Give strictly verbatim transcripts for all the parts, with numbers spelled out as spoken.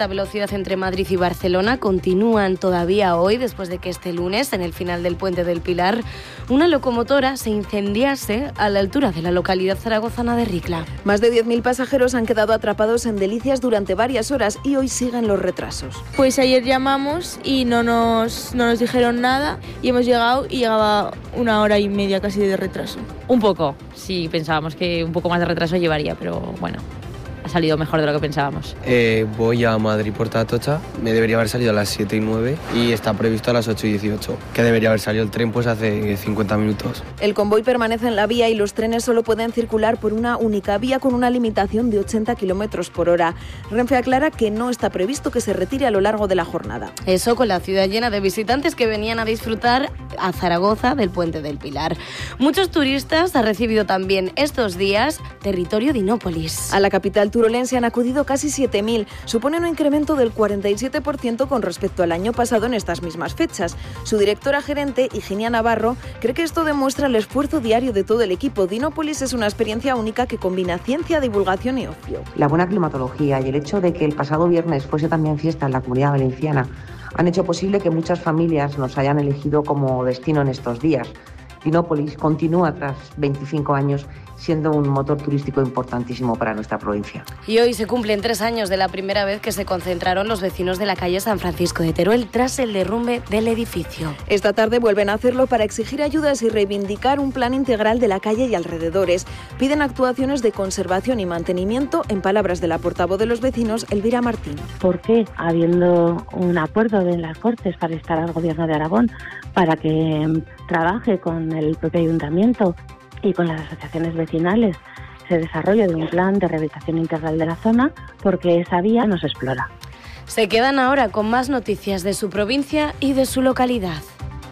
alta velocidad entre Madrid y Barcelona continúan todavía hoy, después de que este lunes, en el final del Puente del Pilar, una locomotora se incendiase a la altura de la localidad zaragozana de Ricla. Más de diez mil pasajeros han quedado atrapados en Delicias durante varias horas y hoy siguen los retrasos. Pues ayer llamamos y no nos, no nos dijeron nada y hemos llegado y llegaba una hora y media casi de retraso. Un poco, sí, pensábamos que un poco más de retraso llevaría, pero bueno, ha salido mejor de lo que pensábamos. Eh, voy a Madrid Puerta Atocha, me debería haber salido a las siete y nueve y está previsto a las ocho y dieciocho, que debería haber salido el tren pues hace cincuenta minutos. El convoy permanece en la vía y los trenes solo pueden circular por una única vía con una limitación de ochenta kilómetros por hora. Renfe aclara que no está previsto que se retire a lo largo de la jornada. Eso con la ciudad llena de visitantes que venían a disfrutar a Zaragoza del Puente del Pilar. Muchos turistas han recibido también estos días territorio Dinópolis. A la capital turolense han acudido casi siete mil. Supone un incremento del cuarenta y siete por ciento con respecto al año pasado en estas mismas fechas. Su directora gerente, Higinia Navarro, cree que esto demuestra el esfuerzo diario de todo el equipo. Dinópolis es una experiencia única que combina ciencia, divulgación y ocio. La buena climatología y el hecho de que el pasado viernes fuese también fiesta en la Comunidad Valenciana han hecho posible que muchas familias nos hayan elegido como destino en estos días. Dinópolis continúa tras veinticinco años siendo un motor turístico importantísimo para nuestra provincia. Y hoy se cumplen tres años de la primera vez que se concentraron los vecinos de la calle San Francisco de Teruel tras el derrumbe del edificio. Esta tarde vuelven a hacerlo para exigir ayudas y reivindicar un plan integral de la calle y alrededores. Piden actuaciones de conservación y mantenimiento, en palabras de la portavoz de los vecinos, Elvira Martín. ¿Por qué, habiendo un acuerdo de las Cortes para instar al Gobierno de Aragón para que trabaje con el propio ayuntamiento y con las asociaciones vecinales se desarrolle de un plan de rehabilitación integral de la zona, porque esa vía no se explora? Se quedan ahora con más noticias de su provincia y de su localidad.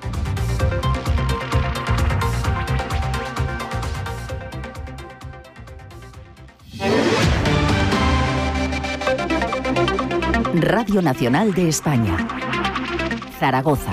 Radio Nacional de España, Zaragoza.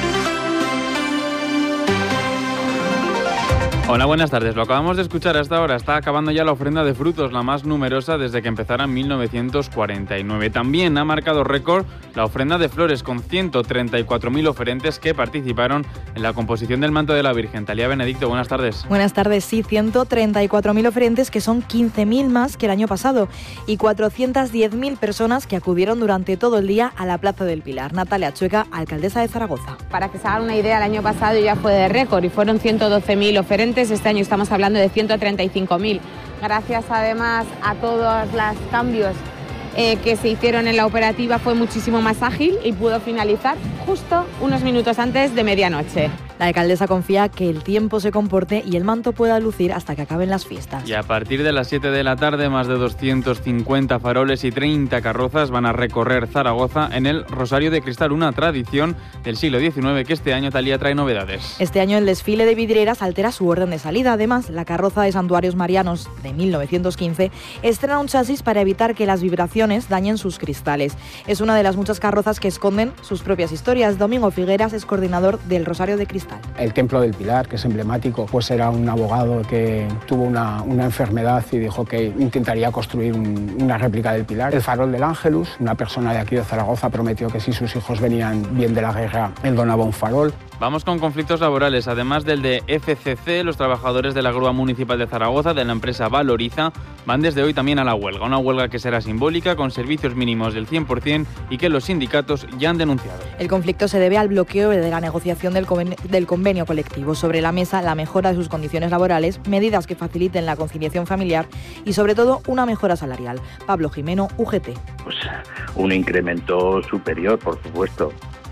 Hola, buenas tardes. Lo acabamos de escuchar hasta ahora. Está acabando ya la ofrenda de frutos, la más numerosa desde que empezara en mil novecientos cuarenta y nueve. También ha marcado récord la ofrenda de flores, con ciento treinta y cuatro mil oferentes que participaron en la composición del manto de la Virgen. Talía Benedicto, buenas tardes. Buenas tardes, sí, ciento treinta y cuatro mil oferentes, que son quince mil más que el año pasado, y cuatrocientas diez mil personas que acudieron durante todo el día a la Plaza del Pilar. Natalia Chueca, alcaldesa de Zaragoza. Para que se hagan una idea, el año pasado ya fue de récord y fueron ciento doce mil oferentes. Este año estamos hablando de ciento treinta y cinco mil. Gracias además a todos los cambios eh, que se hicieron en la operativa, fue muchísimo más ágil y pudo finalizar justo unos minutos antes de medianoche. La alcaldesa confía que el tiempo se comporte y el manto pueda lucir hasta que acaben las fiestas. Y a partir de las siete de la tarde, más de doscientos cincuenta faroles y treinta carrozas van a recorrer Zaragoza en el Rosario de Cristal, una tradición del siglo diecinueve que este año, Talía, trae novedades. Este año el desfile de vidrieras altera su orden de salida. Además, la carroza de Santuarios Marianos de mil novecientos quince estrena un chasis para evitar que las vibraciones dañen sus cristales. Es una de las muchas carrozas que esconden sus propias historias. Domingo Figueras es coordinador del Rosario de Cristal. El Templo del Pilar, que es emblemático, pues era un abogado que tuvo una, una enfermedad y dijo que intentaría construir un, una réplica del Pilar. El Farol del Ángelus, una persona de aquí de Zaragoza prometió que si sus hijos venían bien de la guerra, él donaba un farol. Vamos con conflictos laborales. Además del de F C C, los trabajadores de la Grúa Municipal de Zaragoza, de la empresa Valoriza, van desde hoy también a la huelga. Una huelga que será simbólica, con servicios mínimos del cien por ciento y que los sindicatos ya han denunciado. El conflicto se debe al bloqueo de la negociación del convenio, del convenio colectivo. Sobre la mesa, la mejora de sus condiciones laborales, medidas que faciliten la conciliación familiar y, sobre todo, una mejora salarial. Pablo Jimeno, U G T. Pues un incremento superior, por supuesto.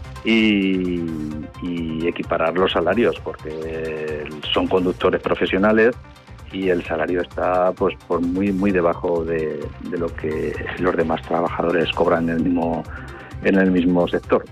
Y, y equiparar los salarios, porque son conductores profesionales y el salario está pues por muy muy debajo de, de lo que los demás trabajadores cobran en el mismo en el mismo sector.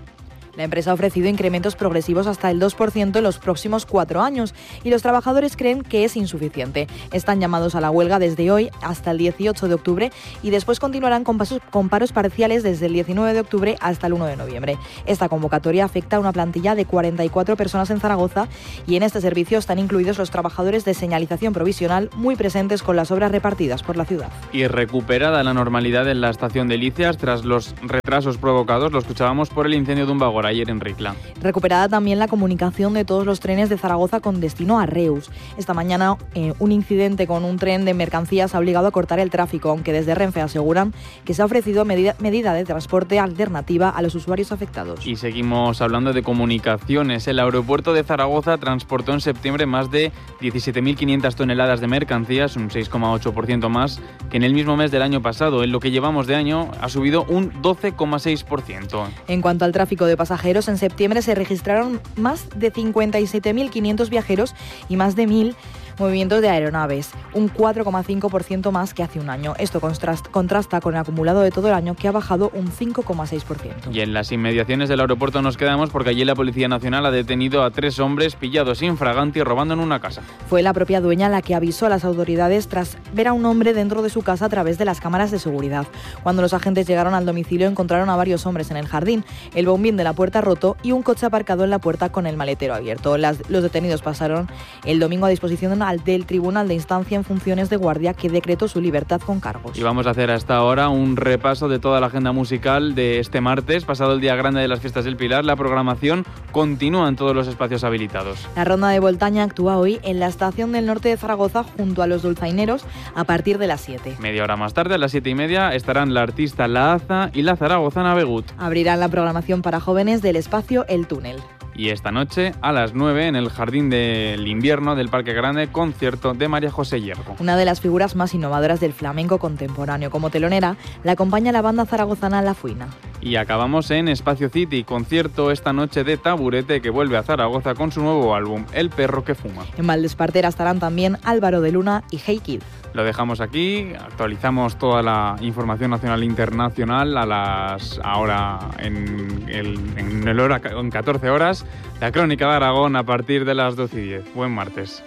La empresa ha ofrecido incrementos progresivos hasta el dos por ciento en los próximos cuatro años y los trabajadores creen que es insuficiente. Están llamados a la huelga desde hoy hasta el dieciocho de octubre y después continuarán con, pasos, con paros parciales desde el diecinueve de octubre hasta el uno de noviembre. Esta convocatoria afecta a una plantilla de cuarenta y cuatro personas en Zaragoza y en este servicio están incluidos los trabajadores de señalización provisional muy presentes con las obras repartidas por la ciudad. Y recuperada la normalidad en la estación de Licias tras los retrasos provocados, lo escuchábamos por el incendio de un vagón ayer en Ricla. Recuperada también la comunicación de todos los trenes de Zaragoza con destino a Reus. Esta mañana eh, un incidente con un tren de mercancías ha obligado a cortar el tráfico, aunque desde Renfe aseguran que se ha ofrecido medida, medida de transporte alternativa a los usuarios afectados. Y seguimos hablando de comunicaciones. El aeropuerto de Zaragoza transportó en septiembre más de diecisiete mil quinientas toneladas de mercancías, un seis coma ocho por ciento más que en el mismo mes del año pasado. En lo que llevamos de año ha subido un doce coma seis por ciento. En cuanto al tráfico de pasajeros, en septiembre se registraron más de cincuenta y siete mil quinientos viajeros y más de mil movimientos de aeronaves, un cuatro coma cinco por ciento más que hace un año. Esto contrasta con el acumulado de todo el año, que ha bajado un cinco coma seis por ciento. Y en las inmediaciones del aeropuerto nos quedamos porque allí la Policía Nacional ha detenido a tres hombres pillados infraganti robando en una casa. Fue la propia dueña la que avisó a las autoridades tras ver a un hombre dentro de su casa a través de las cámaras de seguridad. Cuando los agentes llegaron al domicilio encontraron a varios hombres en el jardín, el bombín de la puerta roto y un coche aparcado en la puerta con el maletero abierto. Las, los detenidos pasaron el domingo a disposición del Tribunal de Instancia en funciones de guardia, que decretó su libertad con cargos. Y vamos a hacer hasta ahora un repaso de toda la agenda musical de este martes, pasado el día grande de las fiestas del Pilar. La programación continúa en todos los espacios habilitados. La Ronda de Voltaña actúa hoy en la estación del norte de Zaragoza junto a los dulzaineros a partir de las siete. Media hora más tarde, a las siete y media, estarán la artista La Aza y la zaragozana Begut. Abrirán la programación para jóvenes del espacio El Túnel. Y esta noche, a las nueve, en el Jardín del Invierno del Parque Grande, concierto de María José Hierro. Una de las figuras más innovadoras del flamenco contemporáneo. Como telonera, la acompaña la banda zaragozana La Fuina. Y acabamos en Espacio City, concierto esta noche de Taburete, que vuelve a Zaragoza con su nuevo álbum, El perro que fuma. En Valdespartera estarán también Álvaro de Luna y Hey Kid. Lo dejamos aquí, actualizamos toda la información nacional e internacional a las ahora en el, en el hora en catorce horas. La Crónica de Aragón a partir de las doce y diez. Buen martes.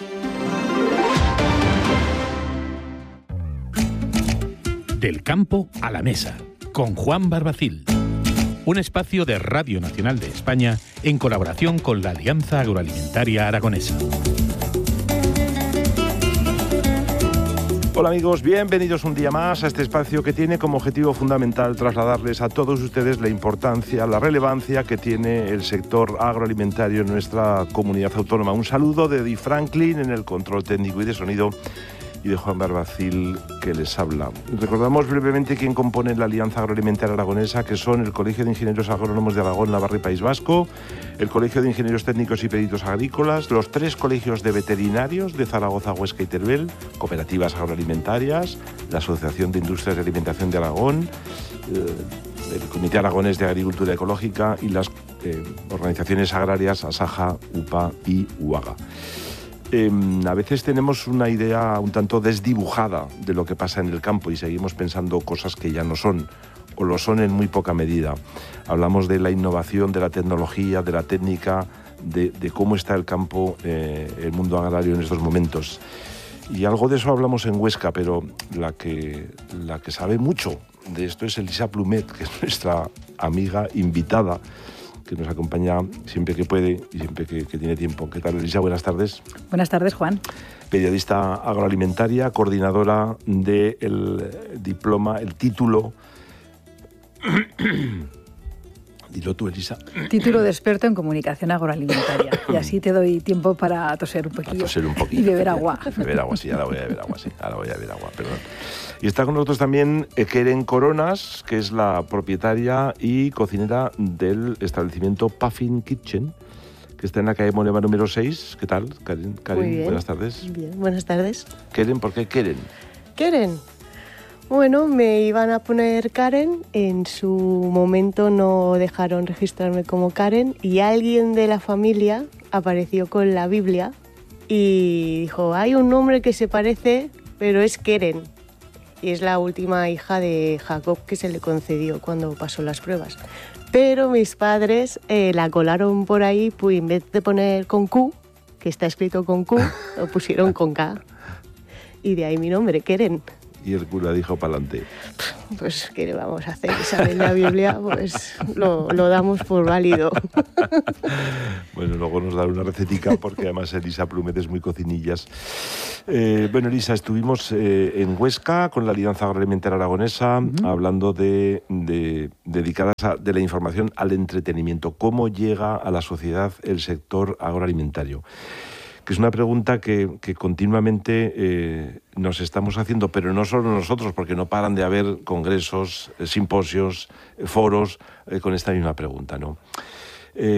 Del campo a la mesa, con Juan Barbacil. Un espacio de Radio Nacional de España en colaboración con la Alianza Agroalimentaria Aragonesa. Hola amigos, bienvenidos un día más a este espacio que tiene como objetivo fundamental trasladarles a todos ustedes la importancia, la relevancia que tiene el sector agroalimentario en nuestra comunidad autónoma. Un saludo de Di Franklin en el control técnico y de sonido y de Juan Barbacil que les habla. Recordamos brevemente quién compone la Alianza Agroalimentaria Aragonesa, que son el Colegio de Ingenieros Agrónomos de Aragón, Navarra y País Vasco, el Colegio de Ingenieros Técnicos y Peritos Agrícolas, los tres colegios de veterinarios de Zaragoza, Huesca y Teruel, cooperativas agroalimentarias, la Asociación de Industrias de Alimentación de Aragón, eh, el Comité Aragonés de Agricultura Ecológica y las eh, organizaciones agrarias Asaja, UPA y UAGA. Eh, a veces tenemos una idea un tanto desdibujada de lo que pasa en el campo y seguimos pensando cosas que ya no son, o lo son en muy poca medida. Hablamos de la innovación, de la tecnología, de la técnica, de, de cómo está el campo, eh, el mundo agrario en estos momentos. Y algo de eso hablamos en Huesca, pero la que, la que sabe mucho de esto es Elisa Plumet, que es nuestra amiga invitada, que nos acompaña siempre que puede y siempre que, que tiene tiempo. ¿Qué tal, Elisa? Buenas tardes. Buenas tardes, Juan. Periodista agroalimentaria, coordinadora del diploma, el título... Dilo tú, Elisa. Título de experto en comunicación agroalimentaria. Y así te doy tiempo para toser un poquillo. Toser un poquillo. Y beber agua. Beber agua, sí, ahora voy a beber agua, sí. Ahora voy a beber agua, perdón. Y está con nosotros también Keren Coronas, que es la propietaria y cocinera del establecimiento Puffin Kitchen, que está en la calle Moneva número seis. ¿Qué tal, Karen? Karen, muy bien. Buenas tardes. Bien, buenas tardes. Keren, ¿por qué Keren? Keren. Bueno, me iban a poner Karen, en su momento no dejaron registrarme como Karen y alguien de la familia apareció con la Biblia y dijo, hay un nombre que se parece, pero es Keren. y es la última hija de Jacob que se le concedió cuando pasó las pruebas. Pero mis padres eh, la colaron por ahí, pues en vez de poner con Q, que está escrito con Q, lo pusieron con K. Y de ahí mi nombre, Keren. Y el cura dijo pa'lante. Pues, ¿qué le vamos a hacer? Saber la Biblia, pues lo, lo damos por válido. Bueno, luego nos dará una recetica, porque además Elisa Plumet es muy cocinillas. Eh, bueno, Elisa, estuvimos eh, en Huesca con la Alianza Agroalimentaria Aragonesa, uh-huh. hablando de, de dedicadas a, de la información al entretenimiento. ¿Cómo llega a la sociedad el sector agroalimentario? Que es una pregunta que, que continuamente eh, nos estamos haciendo, pero no solo nosotros, porque no paran de haber congresos, eh, simposios, eh, foros eh, con esta misma pregunta, ¿no? Eh,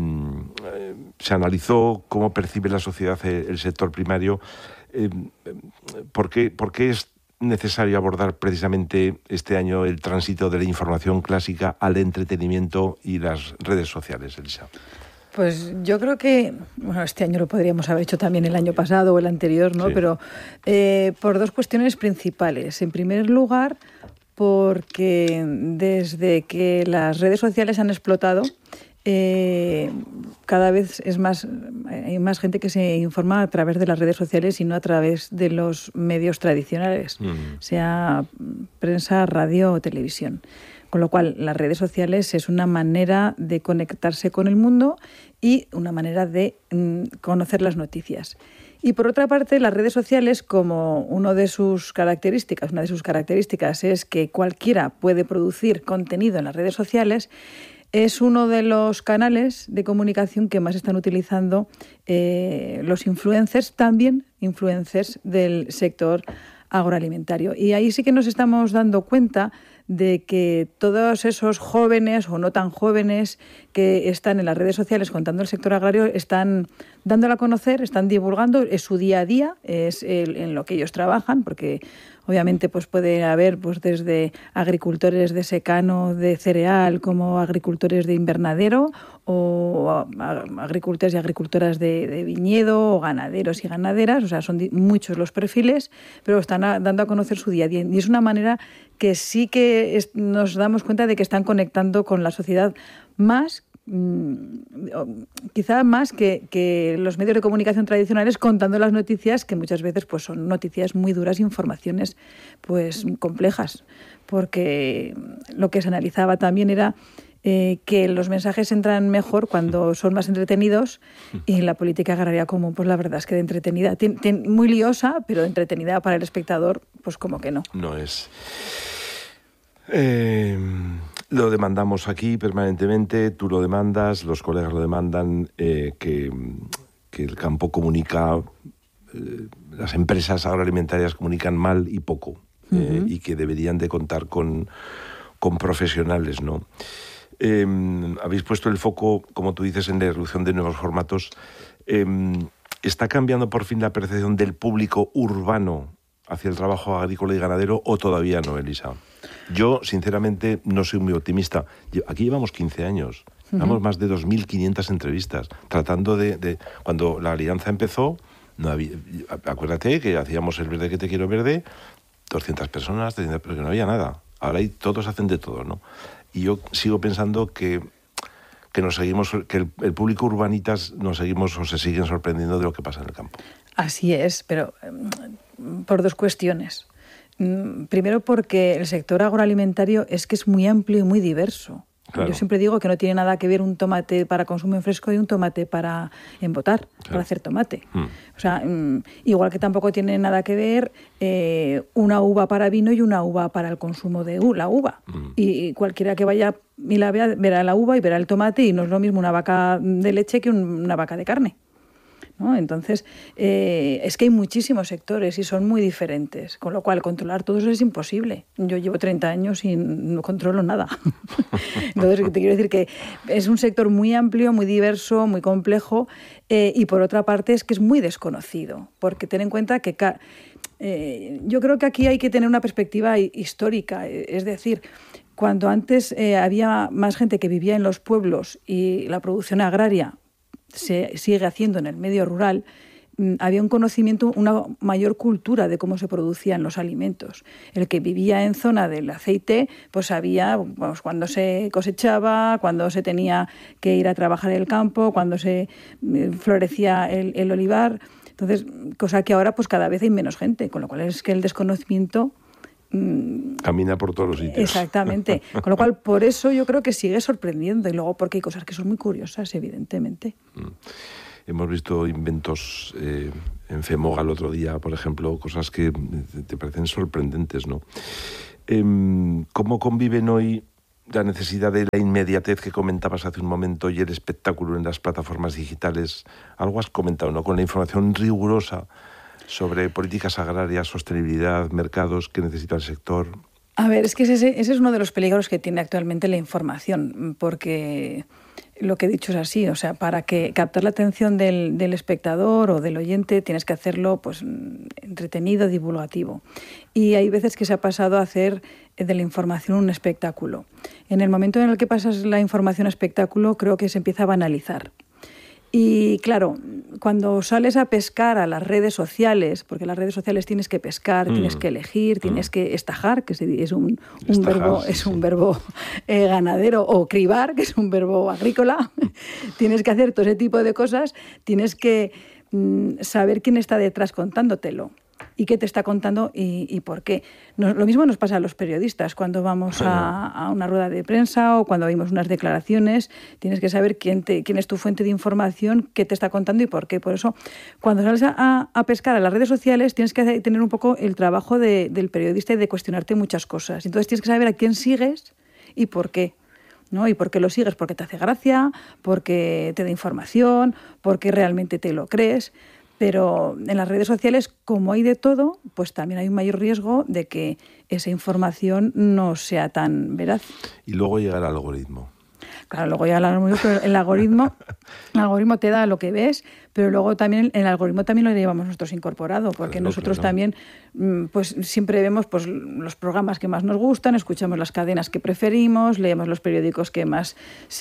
eh, se analizó cómo percibe la sociedad eh, el sector primario. Eh, ¿por qué, por qué es necesario abordar precisamente este año el tránsito de la información clásica al entretenimiento y las redes sociales, Elisa? Pues yo creo que, bueno, este año lo podríamos haber hecho también el año pasado o el anterior, ¿no? Sí. Pero eh, por dos cuestiones principales. En primer lugar, porque desde que las redes sociales han explotado, eh, cada vez es más, hay más gente que se informa a través de las redes sociales y no a través de los medios tradicionales, mm. sea prensa, radio o televisión. Con lo cual, las redes sociales es una manera de conectarse con el mundo y una manera de mm, conocer las noticias. Y por otra parte, las redes sociales, como una de sus características, una de sus características es que cualquiera puede producir contenido en las redes sociales, es uno de los canales de comunicación que más están utilizando eh, los influencers, también influencers del sector agroalimentario. Y ahí sí que nos estamos dando cuenta de que todos esos jóvenes o no tan jóvenes que están en las redes sociales contando el sector agrario están dándolo a conocer, están divulgando, es su día a día, es el, en lo que ellos trabajan, porque obviamente pues puede haber pues desde agricultores de secano, de cereal, como agricultores de invernadero, o agricultores y agricultoras de, de viñedo, o ganaderos y ganaderas, o sea, son muchos los perfiles, pero están a, dando a conocer su día a día. Y es una manera que sí que es, nos damos cuenta de que están conectando con la sociedad más, quizá más que, que los medios de comunicación tradicionales, contando las noticias, que muchas veces pues son noticias muy duras, informaciones pues complejas, porque lo que se analizaba también era eh, que los mensajes entran mejor cuando son más entretenidos, y la política agraria común, pues la verdad es que de entretenida, ten, ten, muy liosa, pero entretenida para el espectador, pues como que no. No es. Eh... Lo demandamos aquí permanentemente, tú lo demandas, los colegas lo demandan, eh, que, que el campo comunica, eh, las empresas agroalimentarias comunican mal y poco, uh-huh. eh, y que deberían de contar con, con profesionales, ¿no? Eh, habéis puesto el foco, como tú dices, en la irrupción de nuevos formatos. Eh, ¿Está cambiando por fin la percepción del público urbano hacia el trabajo agrícola y ganadero, o todavía no, Elisa? Yo, sinceramente, no soy muy optimista. Aquí llevamos quince años, uh-huh. llevamos más de dos mil quinientas entrevistas, tratando de, de... Cuando la alianza empezó, no había, acuérdate que hacíamos el verde que te quiero verde, doscientas personas, pero que no había nada. Ahora ahí todos hacen de todo, ¿no? Y yo sigo pensando que, que nos seguimos, que el, el público urbanitas nos seguimos o se siguen sorprendiendo de lo que pasa en el campo. Así es, pero por dos cuestiones. Primero, porque el sector agroalimentario es que es muy amplio y muy diverso. Claro. Yo siempre digo que no tiene nada que ver un tomate para consumo en fresco y un tomate para embotar, claro. para hacer tomate. Mm. O sea, igual que tampoco tiene nada que ver eh, una uva para vino y una uva para el consumo de uh, la uva. Mm. Y cualquiera que vaya y la vea, verá la uva y verá el tomate, y no es lo mismo una vaca de leche que una vaca de carne, ¿no? Entonces, eh, es que hay muchísimos sectores y son muy diferentes, con lo cual controlar todo eso es imposible. Yo llevo treinta años y no controlo nada. Entonces, te quiero decir que es un sector muy amplio, muy diverso, muy complejo, eh, y por otra parte es que es muy desconocido, porque ten en cuenta que ca- eh, yo creo que aquí hay que tener una perspectiva histórica, es decir, cuando antes eh, había más gente que vivía en los pueblos y la producción agraria se sigue haciendo en el medio rural, mm, había un conocimiento, una mayor cultura de cómo se producían los alimentos. El que vivía en zona del aceite, pues sabía pues, cuándo se cosechaba, cuándo se tenía que ir a trabajar el campo, cuándo se eh, florecía el, el olivar. Entonces, cosa que ahora pues cada vez hay menos gente, con lo cual es que el desconocimiento camina por todos los sitios. Exactamente. Con lo cual, por eso yo creo que sigue sorprendiendo. Y luego porque hay cosas que son muy curiosas, evidentemente. Mm. Hemos visto inventos eh, en Femoga el otro día, por ejemplo, cosas que te parecen sorprendentes, ¿no? Eh, ¿Cómo conviven hoy la necesidad de la inmediatez que comentabas hace un momento y el espectáculo en las plataformas digitales? Algo has comentado, ¿no? Con la información rigurosa sobre políticas agrarias, sostenibilidad, mercados que necesita el sector. A ver, es que ese, ese es uno de los peligros que tiene actualmente la información, porque lo que he dicho es así, o sea, para que captar la atención del, del espectador o del oyente tienes que hacerlo pues entretenido, divulgativo. Y hay veces que se ha pasado a hacer de la información un espectáculo. En el momento en el que pasas la información a espectáculo, creo que se empieza a banalizar. Y claro, cuando sales a pescar a las redes sociales, porque las redes sociales tienes que pescar, mm. tienes que elegir, tienes mm. que estajar, que es un, un estajar, verbo, sí, es un sí. verbo eh, ganadero, o cribar, que es un verbo agrícola, tienes que hacer todo ese tipo de cosas, tienes que mm, saber quién está detrás contándotelo. Y qué te está contando y, y por qué. Nos, lo mismo nos pasa a los periodistas. Cuando vamos a, a una rueda de prensa o cuando oímos unas declaraciones, tienes que saber quién, te, quién es tu fuente de información, qué te está contando y por qué. Por eso, cuando sales a, a pescar a las redes sociales, tienes que tener un poco el trabajo de, del periodista y de cuestionarte muchas cosas. Entonces tienes que saber a quién sigues y por qué. ¿No? ¿Y por qué lo sigues? Porque te hace gracia, porque te da información, porque realmente te lo crees. Pero en las redes sociales, como hay de todo, pues también hay un mayor riesgo de que esa información no sea tan veraz. Y luego llega el algoritmo. Claro, luego llega el algoritmo, pero el algoritmo, el algoritmo te da lo que ves, pero luego también el algoritmo también lo llevamos nosotros incorporado, porque claro, nosotros claro. también pues siempre vemos pues los programas que más nos gustan, escuchamos las cadenas que preferimos, leemos los periódicos que más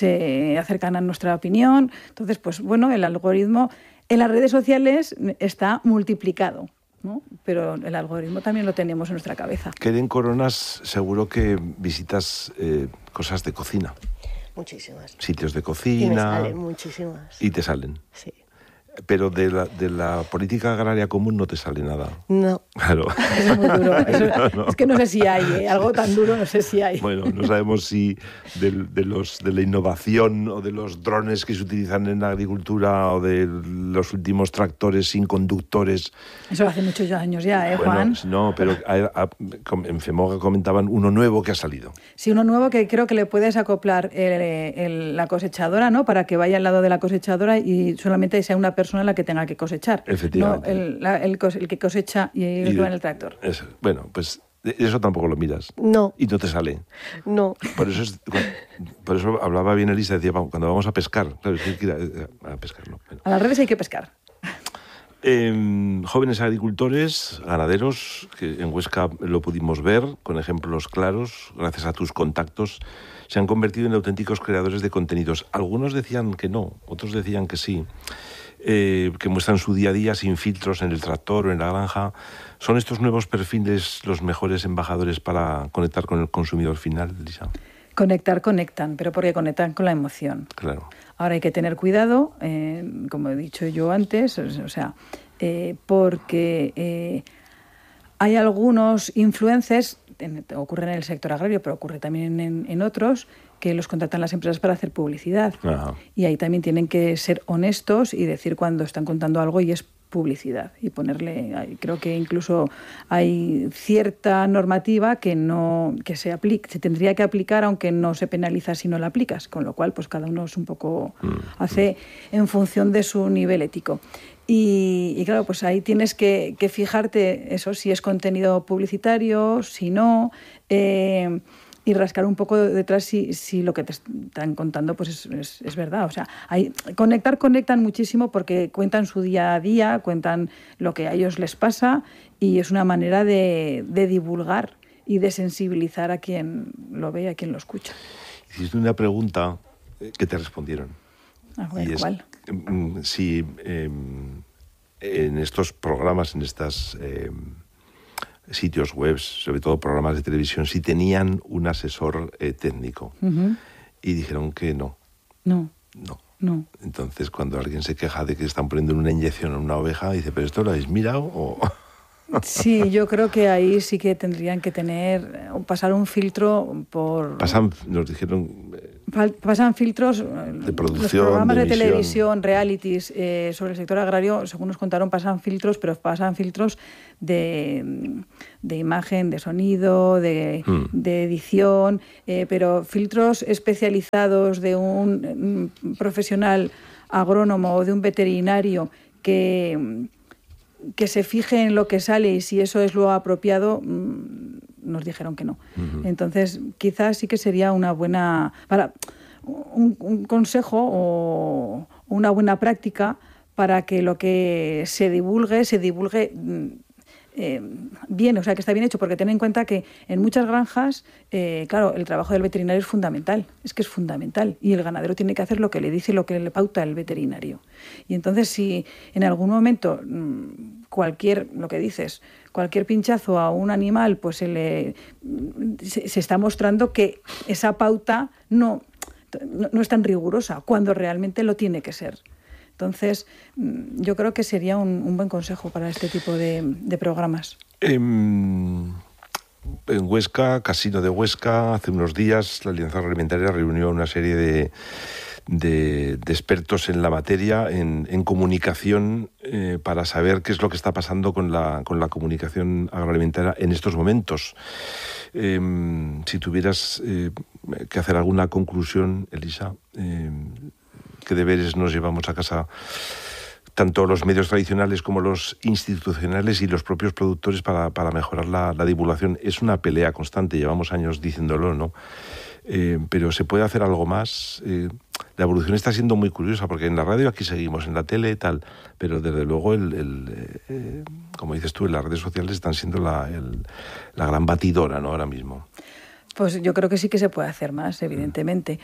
se acercan a nuestra opinión. Entonces, pues bueno, el algoritmo en las redes sociales está multiplicado, ¿no? Pero el algoritmo también lo tenemos en nuestra cabeza. Keren Coronas, seguro que visitas eh, cosas de cocina. Muchísimas. Sitios de cocina. Y me salen muchísimas. Y te salen. Sí. Pero de la, de la política agraria común no te sale nada. No. Claro. Eso es muy duro. Eso, no, no. Es que no sé si hay, ¿eh? Algo tan duro no sé si hay. Bueno, no sabemos si de, de, los, de la innovación o de los drones que se utilizan en la agricultura o de los últimos tractores sin conductores. Eso hace muchos años ya, ¿eh, bueno, Juan? No, pero a, a, en Femoga comentaban uno nuevo que ha salido. Sí, uno nuevo que creo que le puedes acoplar el, el, la cosechadora, ¿no? Para que vaya al lado de la cosechadora y solamente sea una persona la que tenga que cosechar. Efectivamente. No el, la, el, el que cosecha y el que va en el tractor. Eso. Bueno, pues eso tampoco lo miras. No. Y no te sale. No. Por eso, es, por eso hablaba bien Elisa, decía, cuando vamos a pescar, claro, hay que ir a, a pescar, ¿no? Bueno. A las redes hay que pescar. Eh, jóvenes agricultores, ganaderos, que en Huesca lo pudimos ver, con ejemplos claros, gracias a tus contactos, se han convertido en auténticos creadores de contenidos. Algunos decían que no, otros decían que sí. Eh, que muestran su día a día sin filtros en el tractor o en la granja. ¿Son estos nuevos perfiles los mejores embajadores para conectar con el consumidor final, Elisa? Conectar, conectan, pero porque conectan con la emoción. Claro. Ahora hay que tener cuidado, eh, como he dicho yo antes, o sea, eh, porque eh, hay algunos influencers, en, ocurre en el sector agrario, pero ocurre también en, en otros, que los contratan las empresas para hacer publicidad. Ajá. Y ahí también tienen que ser honestos y decir cuando están contando algo y es publicidad. Y ponerle, creo que incluso hay cierta normativa que no que se aplica, se tendría que aplicar aunque no se penaliza si no la aplicas, con lo cual pues cada uno es un poco mm. hace en función de su nivel ético. Y, y claro, pues ahí tienes que, que fijarte eso, si es contenido publicitario, si no, eh, y rascar un poco detrás si, si lo que te están contando pues es, es, es verdad. O sea, hay, conectar, conectan muchísimo porque cuentan su día a día, cuentan lo que a ellos les pasa y es una manera de, de divulgar y de sensibilizar a quien lo ve y a quien lo escucha. Hiciste una pregunta que te respondieron. Ah, bueno, y es, ¿cuál? Si eh, en estos programas, en estos eh, sitios web, sobre todo programas de televisión, si tenían un asesor eh, técnico. Uh-huh. Y dijeron que no. No. No. No. Entonces, cuando alguien se queja de que están poniendo una inyección en una oveja, dice, ¿pero esto lo habéis mirado? O... Sí, yo creo que ahí sí que tendrían que tener, pasar un filtro por... Pasan, nos dijeron... Pasan filtros, de producción, los programas de, de televisión, realities eh, sobre el sector agrario, según nos contaron, pasan filtros, pero pasan filtros de, de imagen, de sonido, de, mm. de edición, eh, pero filtros especializados de un, un profesional agrónomo o de un veterinario que... que se fije en lo que sale y si eso es lo apropiado, nos dijeron que no. Uh-huh. Entonces, quizás sí que sería una buena... para un, un consejo o una buena práctica para que lo que se divulgue, se divulgue... Eh, bien, o sea, que está bien hecho, porque ten en cuenta que en muchas granjas, eh, claro, el trabajo del veterinario es fundamental, es que es fundamental, y el ganadero tiene que hacer lo que le dice y lo que le pauta el veterinario. Y entonces, si en algún momento cualquier, lo que dices, cualquier pinchazo a un animal, pues se le se, se está mostrando que esa pauta no, no, no es tan rigurosa, cuando realmente lo tiene que ser. Entonces, yo creo que sería un, un buen consejo para este tipo de, de programas. En, en Huesca, Casino de Huesca, hace unos días la Alianza Agroalimentaria reunió a una serie de, de, de expertos en la materia, en, en comunicación, eh, para saber qué es lo que está pasando con la, con la comunicación agroalimentaria en estos momentos. Eh, si tuvieras eh, que hacer alguna conclusión, Elisa... Eh, qué deberes nos llevamos a casa tanto los medios tradicionales como los institucionales y los propios productores para, para mejorar la, la divulgación. Es una pelea constante, llevamos años diciéndolo, ¿no? Eh, pero se puede hacer algo más. Eh, la evolución está siendo muy curiosa, porque en la radio aquí seguimos, en la tele tal, pero desde luego, el, el, eh, como dices tú, las redes sociales están siendo la, el, la gran batidora, ¿no? Ahora mismo. Pues yo creo que sí que se puede hacer más, evidentemente.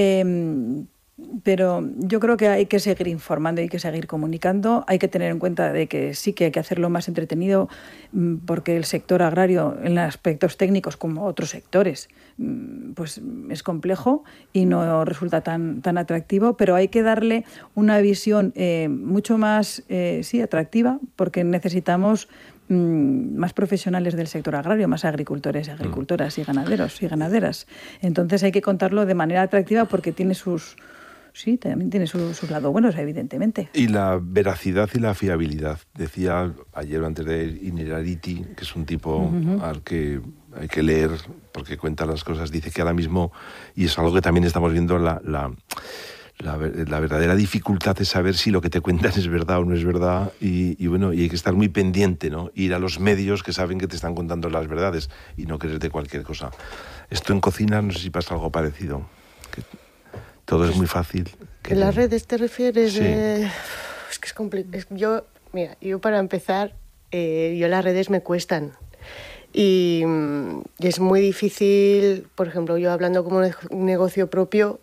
Eh, Pero yo creo que hay que seguir informando, hay que seguir comunicando, hay que tener en cuenta de que sí que hay que hacerlo más entretenido, porque el sector agrario, en aspectos técnicos como otros sectores, pues es complejo y no resulta tan, tan atractivo, pero hay que darle una visión eh, mucho más eh, sí, atractiva, porque necesitamos mmm, más profesionales del sector agrario, más agricultores y agricultoras y ganaderos y ganaderas. Entonces hay que contarlo de manera atractiva porque tiene sus... Sí, también tiene sus, sus lados buenos, evidentemente. Y la veracidad y la fiabilidad. Decía ayer antes de Innerarity, que es un tipo uh-huh. al que hay que leer porque cuenta las cosas, dice que ahora mismo, y es algo que también estamos viendo, la, la, la, la verdadera dificultad es saber si lo que te cuentan es verdad o no es verdad, y, y bueno, y hay que estar muy pendiente, ¿no? Ir a los medios que saben que te están contando las verdades y no creerte cualquier cosa. Esto en cocina, no sé si pasa algo parecido. Que todo es muy fácil. ¿En las redes te refieres? Sí. De... Es que es complicado. Yo, mira, yo para empezar, eh, yo las redes me cuestan. Y, y es muy difícil, por ejemplo, yo hablando como un negocio propio,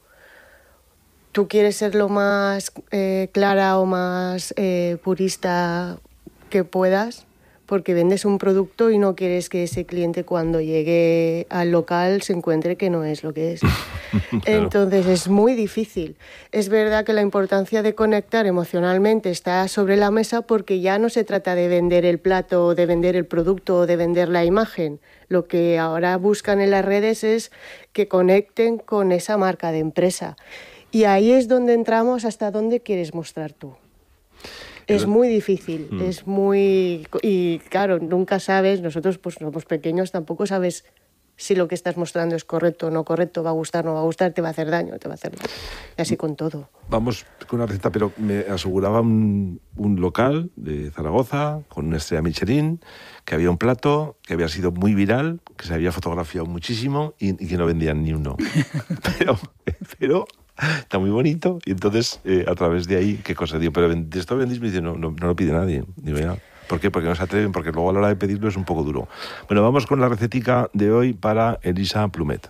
tú quieres ser lo más eh, clara o más eh, purista que puedas, porque vendes un producto y no quieres que ese cliente cuando llegue al local se encuentre que no es lo que es. Claro. Entonces es muy difícil. Es verdad que la importancia de conectar emocionalmente está sobre la mesa, porque ya no se trata de vender el plato, o de vender el producto, o de vender la imagen. Lo que ahora buscan en las redes es que conecten con esa marca de empresa. Y ahí es donde entramos hasta dónde quieres mostrar tú. Es muy difícil, mm. es muy... Y claro, nunca sabes, nosotros pues somos pequeños, tampoco sabes si lo que estás mostrando es correcto o no correcto, va a gustar, no va a gustar, te va a hacer daño, te va a hacer daño. Y así con todo. Vamos con una receta, pero me aseguraba un, un local de Zaragoza con una estrella Michelin, que había un plato que había sido muy viral, que se había fotografiado muchísimo y, y que no vendían ni uno. pero... pero está muy bonito, y entonces eh, a través de ahí, qué cosa, digo, pero de esto vendís, me dice, no, no, no lo pide nadie. Digo, ya, ¿por qué? Porque no se atreven, porque luego a la hora de pedirlo es un poco duro. Bueno, vamos con la recetica de hoy para Elisa Plumet.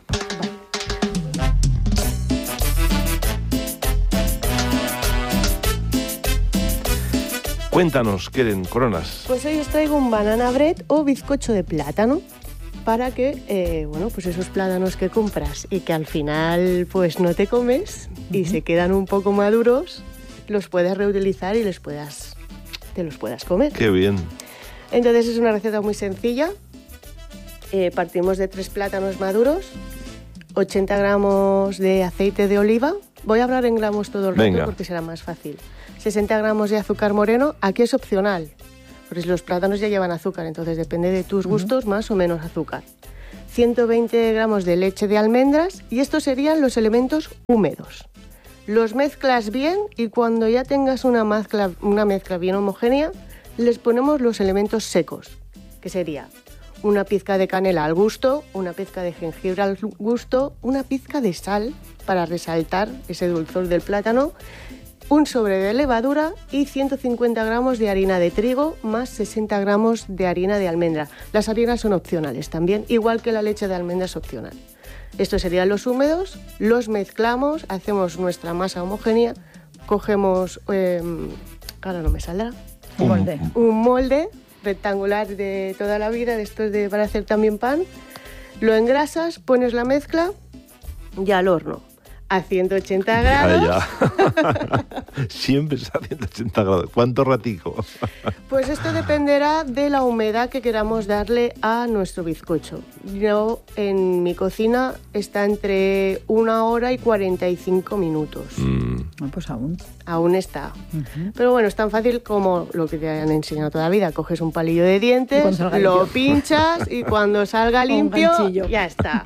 Cuéntanos, Keren Coronas. Pues hoy os traigo un banana bread o bizcocho de plátano para que, eh, bueno, pues esos plátanos que compras y que al final pues no te comes y uh-huh. se quedan un poco maduros, los puedas reutilizar y les puedas, te los puedas comer. ¡Qué bien! Entonces es una receta muy sencilla. Eh, partimos de tres plátanos maduros, ochenta gramos de aceite de oliva. Voy a hablar en gramos todo el rato porque será más fácil. sesenta gramos de azúcar moreno, aquí es opcional, porque los plátanos ya llevan azúcar, entonces depende de tus gustos, uh-huh. más o menos azúcar. ciento veinte gramos de leche de almendras y estos serían los elementos húmedos. Los mezclas bien y cuando ya tengas una mezcla, una mezcla bien homogénea, les ponemos los elementos secos, que sería una pizca de canela al gusto, una pizca de jengibre al gusto, una pizca de sal para resaltar ese dulzor del plátano, un sobre de levadura y ciento cincuenta gramos de harina de trigo más sesenta gramos de harina de almendra. Las harinas son opcionales también, igual que la leche de almendra es opcional. Estos serían los húmedos, los mezclamos, hacemos nuestra masa homogénea, cogemos, eh, ahora no me saldrá, un molde, un molde rectangular de toda la vida, de estos de, para hacer también pan, lo engrasas, pones la mezcla y al horno a ciento ochenta grados. Ya, ya. Siempre es a ciento ochenta grados. ¿Cuánto ratico? Pues esto dependerá de la humedad que queramos darle a nuestro bizcocho. Yo en mi cocina está entre una hora y cuarenta y cinco minutos. Mm. Ah, pues aún. Aún está. Uh-huh. Pero bueno, es tan fácil como lo que te han enseñado toda la vida. Coges un palillo de dientes, lo limpio. pinchas y cuando salga limpio, ya está.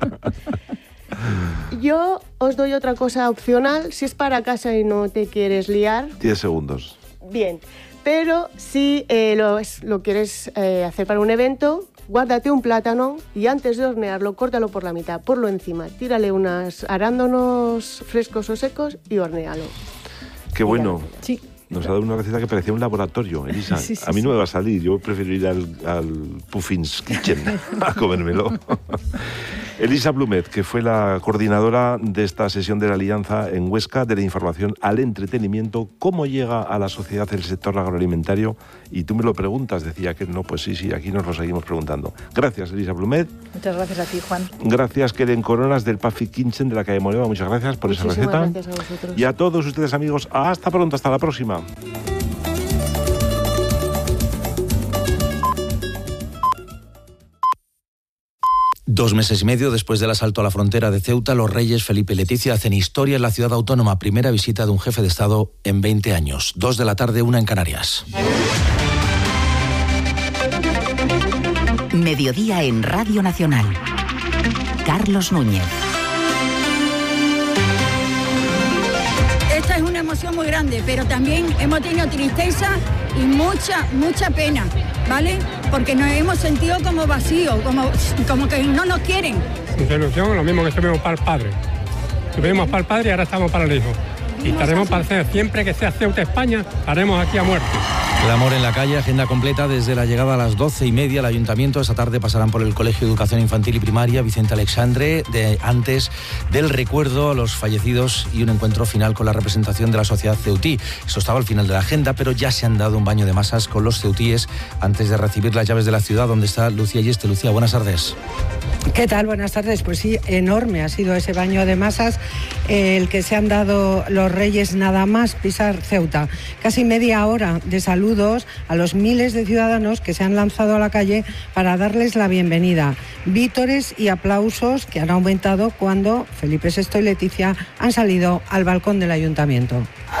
Yo os doy otra cosa opcional, si es para casa y no te quieres liar. diez segundos. Bien, pero si eh, lo, es, lo quieres eh, hacer para un evento, guárdate un plátano y antes de hornearlo, córtalo por la mitad, ponlo encima, tírale unos arándanos frescos o secos y hornéalo. Qué bueno. Sí. Nos ha dado una receta que parecía un laboratorio, Elisa. Sí, sí, a mí sí. no me va a salir, yo prefiero ir al, al Puffin's Kitchen a comérmelo. Elisa Blumet, que fue la coordinadora de esta sesión de la Alianza en Huesca, de la información al entretenimiento, ¿cómo llega a la sociedad el sector agroalimentario? Y tú me lo preguntas, decía que no, pues sí, sí, aquí nos lo seguimos preguntando. Gracias, Elisa Blumet. Muchas gracias a ti, Juan. Gracias, Keren Coronas, del Puffy Kitchen de la calle Moreva, muchas gracias por Muchísimas esa receta. Gracias a vosotros. Y a todos ustedes, amigos, hasta pronto, hasta la próxima. Dos meses y medio después del asalto a la frontera de Ceuta, los reyes Felipe y Leticia hacen historia en la ciudad autónoma. Primera visita de un jefe de Estado en veinte años. Dos de la tarde, una en Canarias. Mediodía en Radio Nacional. Carlos Núñez. Esta es una emoción muy grande, pero también hemos tenido tristeza y mucha, mucha pena, ¿vale? Porque nos hemos sentido como vacíos, como, como que no nos quieren. Nuestra ilusión es lo mismo que estuvimos para el padre. Estuvimos para el padre y ahora estamos para el hijo. Y estaremos para hacer, siempre que sea Ceuta, España, estaremos aquí a muerte. Clamor en la calle, agenda completa desde la llegada a las doce y media al Ayuntamiento. Esta tarde pasarán por el Colegio de Educación Infantil y Primaria Vicente Alexandre, de, antes del recuerdo a los fallecidos y un encuentro final con la representación de la sociedad ceutí. Eso estaba al final de la agenda, pero ya se han dado un baño de masas con los ceutíes antes de recibir las llaves de la ciudad, donde está Lucía Yeste. Lucía, buenas tardes. ¿Qué tal? Buenas tardes. Pues sí, enorme ha sido ese baño de masas, eh, el que se han dado los reyes nada más pisar Ceuta. Casi media hora de saludos a los miles de ciudadanos que se han lanzado a la calle para darles la bienvenida. Vítores y aplausos que han aumentado cuando Felipe sexto y Leticia han salido al balcón del Ayuntamiento.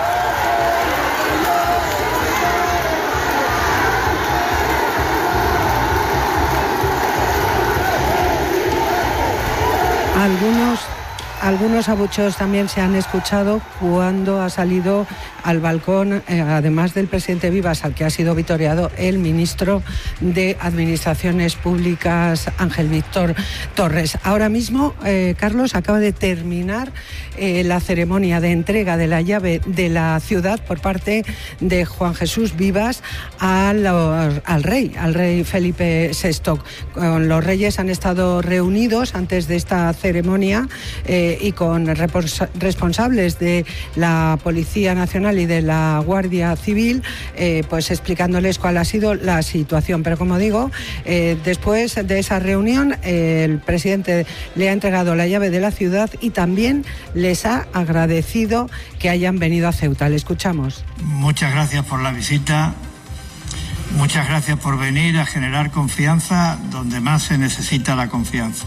Algunos, algunos abucheos también se han escuchado cuando ha salido al balcón, eh, además del presidente Vivas, al que ha sido vitoreado el ministro de Administraciones Públicas, Ángel Víctor Torres. Ahora mismo, eh, Carlos, acaba de terminar eh, la ceremonia de entrega de la llave de la ciudad por parte de Juan Jesús Vivas al, al rey, al rey Felipe sexto. Con los reyes han estado reunidos antes de esta ceremonia. Eh, eh, y con repos- responsables de la Policía Nacional y de la Guardia Civil, eh, pues explicándoles cuál ha sido la situación. Pero como digo, eh, después de esa reunión, eh, el presidente le ha entregado la llave de la ciudad y también les ha agradecido que hayan venido a Ceuta. Le escuchamos. Muchas gracias por la visita. Muchas gracias por venir a generar confianza donde más se necesita la confianza.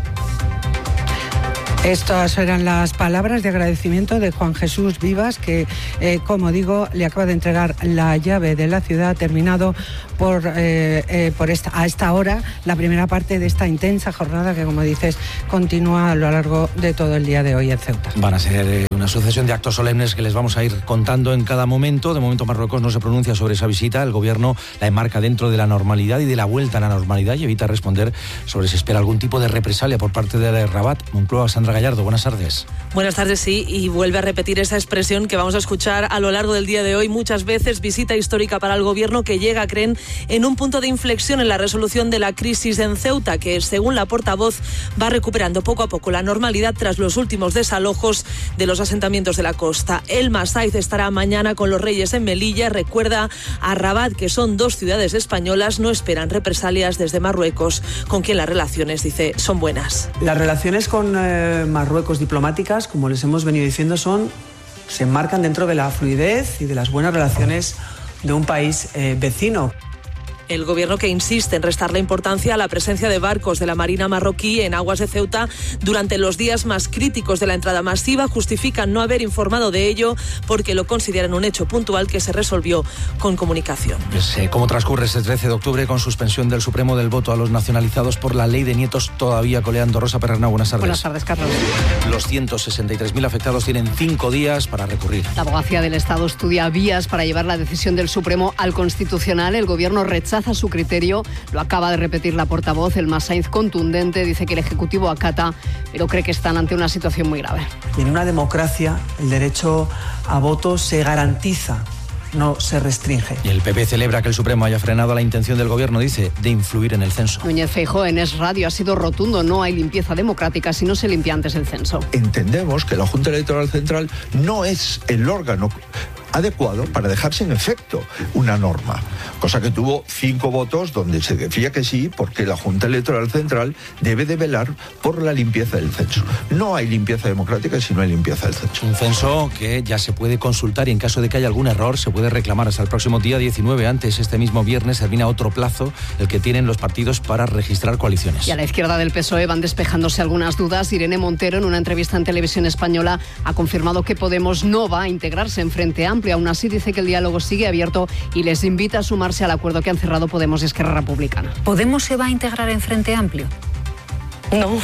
Estas eran las palabras de agradecimiento de Juan Jesús Vivas, que, eh, como digo, le acaba de entregar la llave de la ciudad, terminado por, eh, eh, por esta, a esta hora la primera parte de esta intensa jornada que, como dices, continúa a lo largo de todo el día de hoy en Ceuta. Van a ser eh, una sucesión de actos solemnes que les vamos a ir contando en cada momento. De momento Marruecos no se pronuncia sobre esa visita. El gobierno la enmarca dentro de la normalidad y de la vuelta a la normalidad y evita responder sobre si espera algún tipo de represalia por parte de Rabat. Moncloa, Sandra Gallardo, buenas tardes. Buenas tardes, sí, y vuelve a repetir esa expresión que vamos a escuchar a lo largo del día de hoy muchas veces: visita histórica para el gobierno, que llega, creen, en un punto de inflexión en la resolución de la crisis en Ceuta, que según la portavoz va recuperando poco a poco la normalidad tras los últimos desalojos de los asentamientos de la costa. Elma Saiz estará mañana con los Reyes en Melilla. Recuerda a Rabat que son dos ciudades españolas, no esperan represalias desde Marruecos, con quien las relaciones, dice, son buenas. Las relaciones con eh, Marruecos diplomáticas, como les hemos venido diciendo, son se enmarcan dentro de la fluidez y de las buenas relaciones de un país eh, vecino. El gobierno, que insiste en restarle importancia a la presencia de barcos de la Marina marroquí en aguas de Ceuta durante los días más críticos de la entrada masiva, justifica no haber informado de ello porque lo consideran un hecho puntual que se resolvió con comunicación. Pues, eh, ¿cómo transcurre este trece de octubre con suspensión del Supremo del voto a los nacionalizados por la ley de nietos todavía coleando? Rosa Perrernau, buenas tardes. Buenas tardes, Carlos. Los ciento sesenta y tres mil afectados tienen cinco días para recurrir. La abogacía del Estado estudia vías para llevar la decisión del Supremo al Constitucional. El gobierno rechaza su criterio, lo acaba de repetir la portavoz. Elma Saiz, contundente, dice que el Ejecutivo acata, pero cree que están ante una situación muy grave. Y en una democracia el derecho a voto se garantiza, no se restringe. Y el P P celebra que el Supremo haya frenado la intención del gobierno, dice, de influir en el censo. Núñez Feijóo en Es Radio ha sido rotundo: no hay limpieza democrática si no se limpia antes el censo. Entendemos que la Junta Electoral Central no es el órgano adecuado para dejar sin efecto una norma, cosa que tuvo cinco votos donde se decía que sí, porque la Junta Electoral Central debe de velar por la limpieza del censo. No hay limpieza democrática si no hay limpieza del censo. Un censo que ya se puede consultar y en caso de que haya algún error se puede reclamar hasta el próximo día diecinueve. Antes, este mismo viernes, termina otro plazo, el que tienen los partidos para registrar coaliciones. Y a la izquierda del P S O E van despejándose algunas dudas. Irene Montero, en una entrevista en Televisión Española, ha confirmado que Podemos no va a integrarse en Frente Amplio. Aún así, dice que el diálogo sigue abierto y les invita a sumarse al acuerdo que han cerrado Podemos y Esquerra Republicana. ¿Podemos se va a integrar en Frente Amplio? No.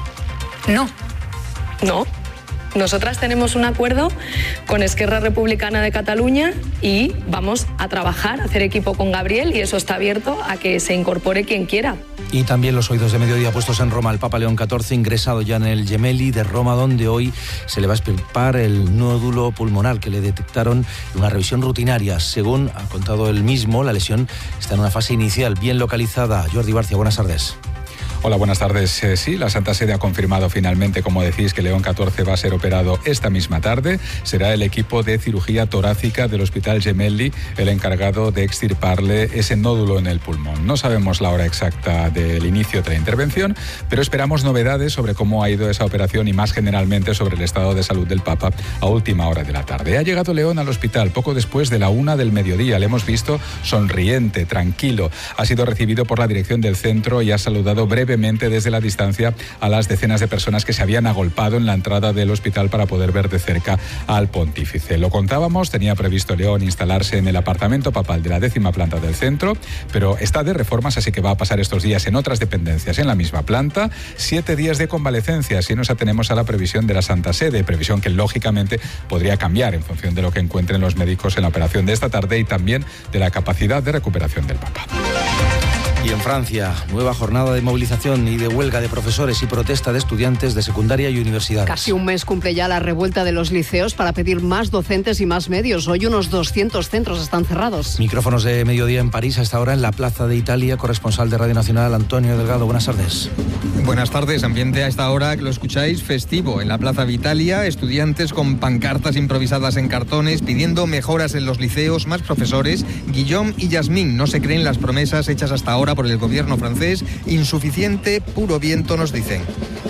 No. No. Nosotras tenemos un acuerdo con Esquerra Republicana de Cataluña y vamos a trabajar, a hacer equipo con Gabriel, y eso está abierto a que se incorpore quien quiera. Y también los oídos de mediodía puestos en Roma. El Papa León catorce, ingresado ya en el Gemelli de Roma, donde hoy se le va a extirpar el nódulo pulmonar que le detectaron en una revisión rutinaria. Según ha contado él mismo, la lesión está en una fase inicial bien localizada. Jordi Barcia, buenas tardes. Hola, buenas tardes. Eh, sí, la Santa Sede ha confirmado finalmente, como decís, que León catorce va a ser operado esta misma tarde. Será el equipo de cirugía torácica del Hospital Gemelli el encargado de extirparle ese nódulo en el pulmón. No sabemos la hora exacta del inicio de la intervención, pero esperamos novedades sobre cómo ha ido esa operación y más generalmente sobre el estado de salud del Papa a última hora de la tarde. Ha llegado León al hospital poco después de la una del mediodía. Le hemos visto sonriente, tranquilo. Ha sido recibido por la dirección del centro y ha saludado brevemente desde la distancia a las decenas de personas que se habían agolpado en la entrada del hospital para poder ver de cerca al pontífice. Lo contábamos, tenía previsto León instalarse en el apartamento papal de la décima planta del centro, pero está de reformas, así que va a pasar estos días en otras dependencias en la misma planta. Siete días de convalecencia, si nos atenemos a la previsión de la Santa Sede, previsión que lógicamente podría cambiar en función de lo que encuentren los médicos en la operación de esta tarde y también de la capacidad de recuperación del Papa. Y en Francia, nueva jornada de movilización y de huelga de profesores y protesta de estudiantes de secundaria y universidades. Casi un mes cumple ya la revuelta de los liceos para pedir más docentes y más medios. Hoy unos doscientos centros están cerrados. Micrófonos de mediodía en París, hasta ahora en la Plaza de Italia, corresponsal de Radio Nacional, Antonio Delgado. Buenas tardes. Buenas tardes, ambiente a esta hora que lo escucháis festivo en la Plaza de Italia, estudiantes con pancartas improvisadas en cartones pidiendo mejoras en los liceos, más profesores. Guillaume y Yasmín no se creen las promesas hechas hasta ahora por el gobierno francés. Insuficiente, puro viento, nos dicen.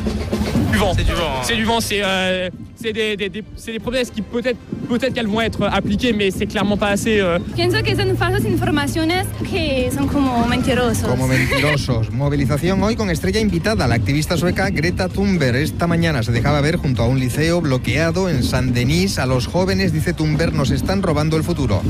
C'est du vent. C'est du vent, c'est euh, c'est des, des, des, c'est des promesses qui peut-être peut-être qu'elles vont être appliquées, mais c'est clairement pas assez. Euh... Pienso que son falsas informaciones que son como mentirosos. Como mentirosos. Movilización hoy con estrella invitada, la activista sueca Greta Thunberg. Esta mañana se dejaba ver junto a un liceo bloqueado en Saint-Denis. A los jóvenes, dice Thunberg, nos están robando el futuro.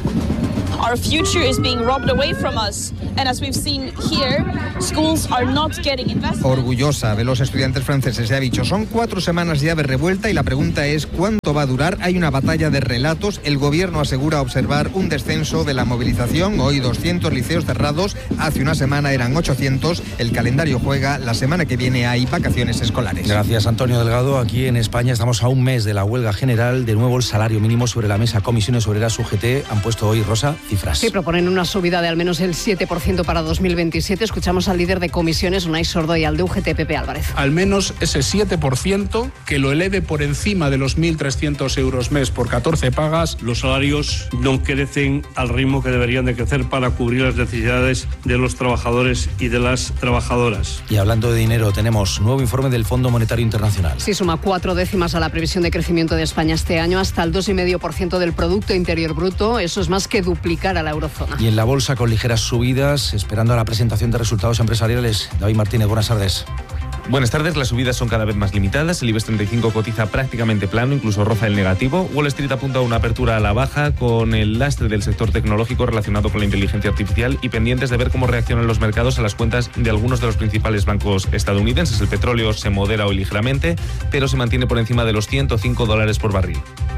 Our future is being robbed away from us, and as we've seen here, schools are not getting invested. Orgullosa de los estudiantes franceses, se ha dicho. Son cuatro semanas ya de revuelta y la pregunta es ¿cuánto va a durar? Hay una batalla de relatos. El gobierno asegura observar un descenso de la movilización. Hoy doscientos liceos cerrados. Hace una semana eran ochocientos. El calendario juega. La semana que viene hay vacaciones escolares. Gracias, Antonio Delgado. Aquí en España estamos a un mes de la huelga general. De nuevo el salario mínimo sobre la mesa. Comisiones Obreras U G T han puesto hoy, Rosa, cifras. Sí, proponen una subida de al menos el siete por ciento para dos mil veintisiete. Escuchamos al líder de comisiones, Unai Sordo, y al de U G T, Pepe Álvarez. Al menos ese siete por ciento que lo eleve por encima de los mil trescientos euros mes por catorce pagas. Los salarios no crecen al ritmo que deberían de crecer para cubrir las necesidades de los trabajadores y de las trabajadoras. Y hablando de dinero, tenemos nuevo informe del Fondo Monetario Internacional. Sí, suma cuatro décimas a la previsión de crecimiento de España este año, hasta el dos coma cinco por ciento del Producto Interior Bruto. Eso es más que duplicar a la eurozona. Y en la bolsa con ligeras subidas, esperando a la presentación de resultados empresariales. David Martínez, buenas tardes. Buenas tardes, las subidas son cada vez más limitadas. El IBEX treinta y cinco cotiza prácticamente plano, incluso roza el negativo. Wall Street apunta a una apertura a la baja con el lastre del sector tecnológico relacionado con la inteligencia artificial y pendientes de ver cómo reaccionan los mercados a las cuentas de algunos de los principales bancos estadounidenses. El petróleo se modera hoy ligeramente, pero se mantiene por encima de los ciento cinco dólares por barril.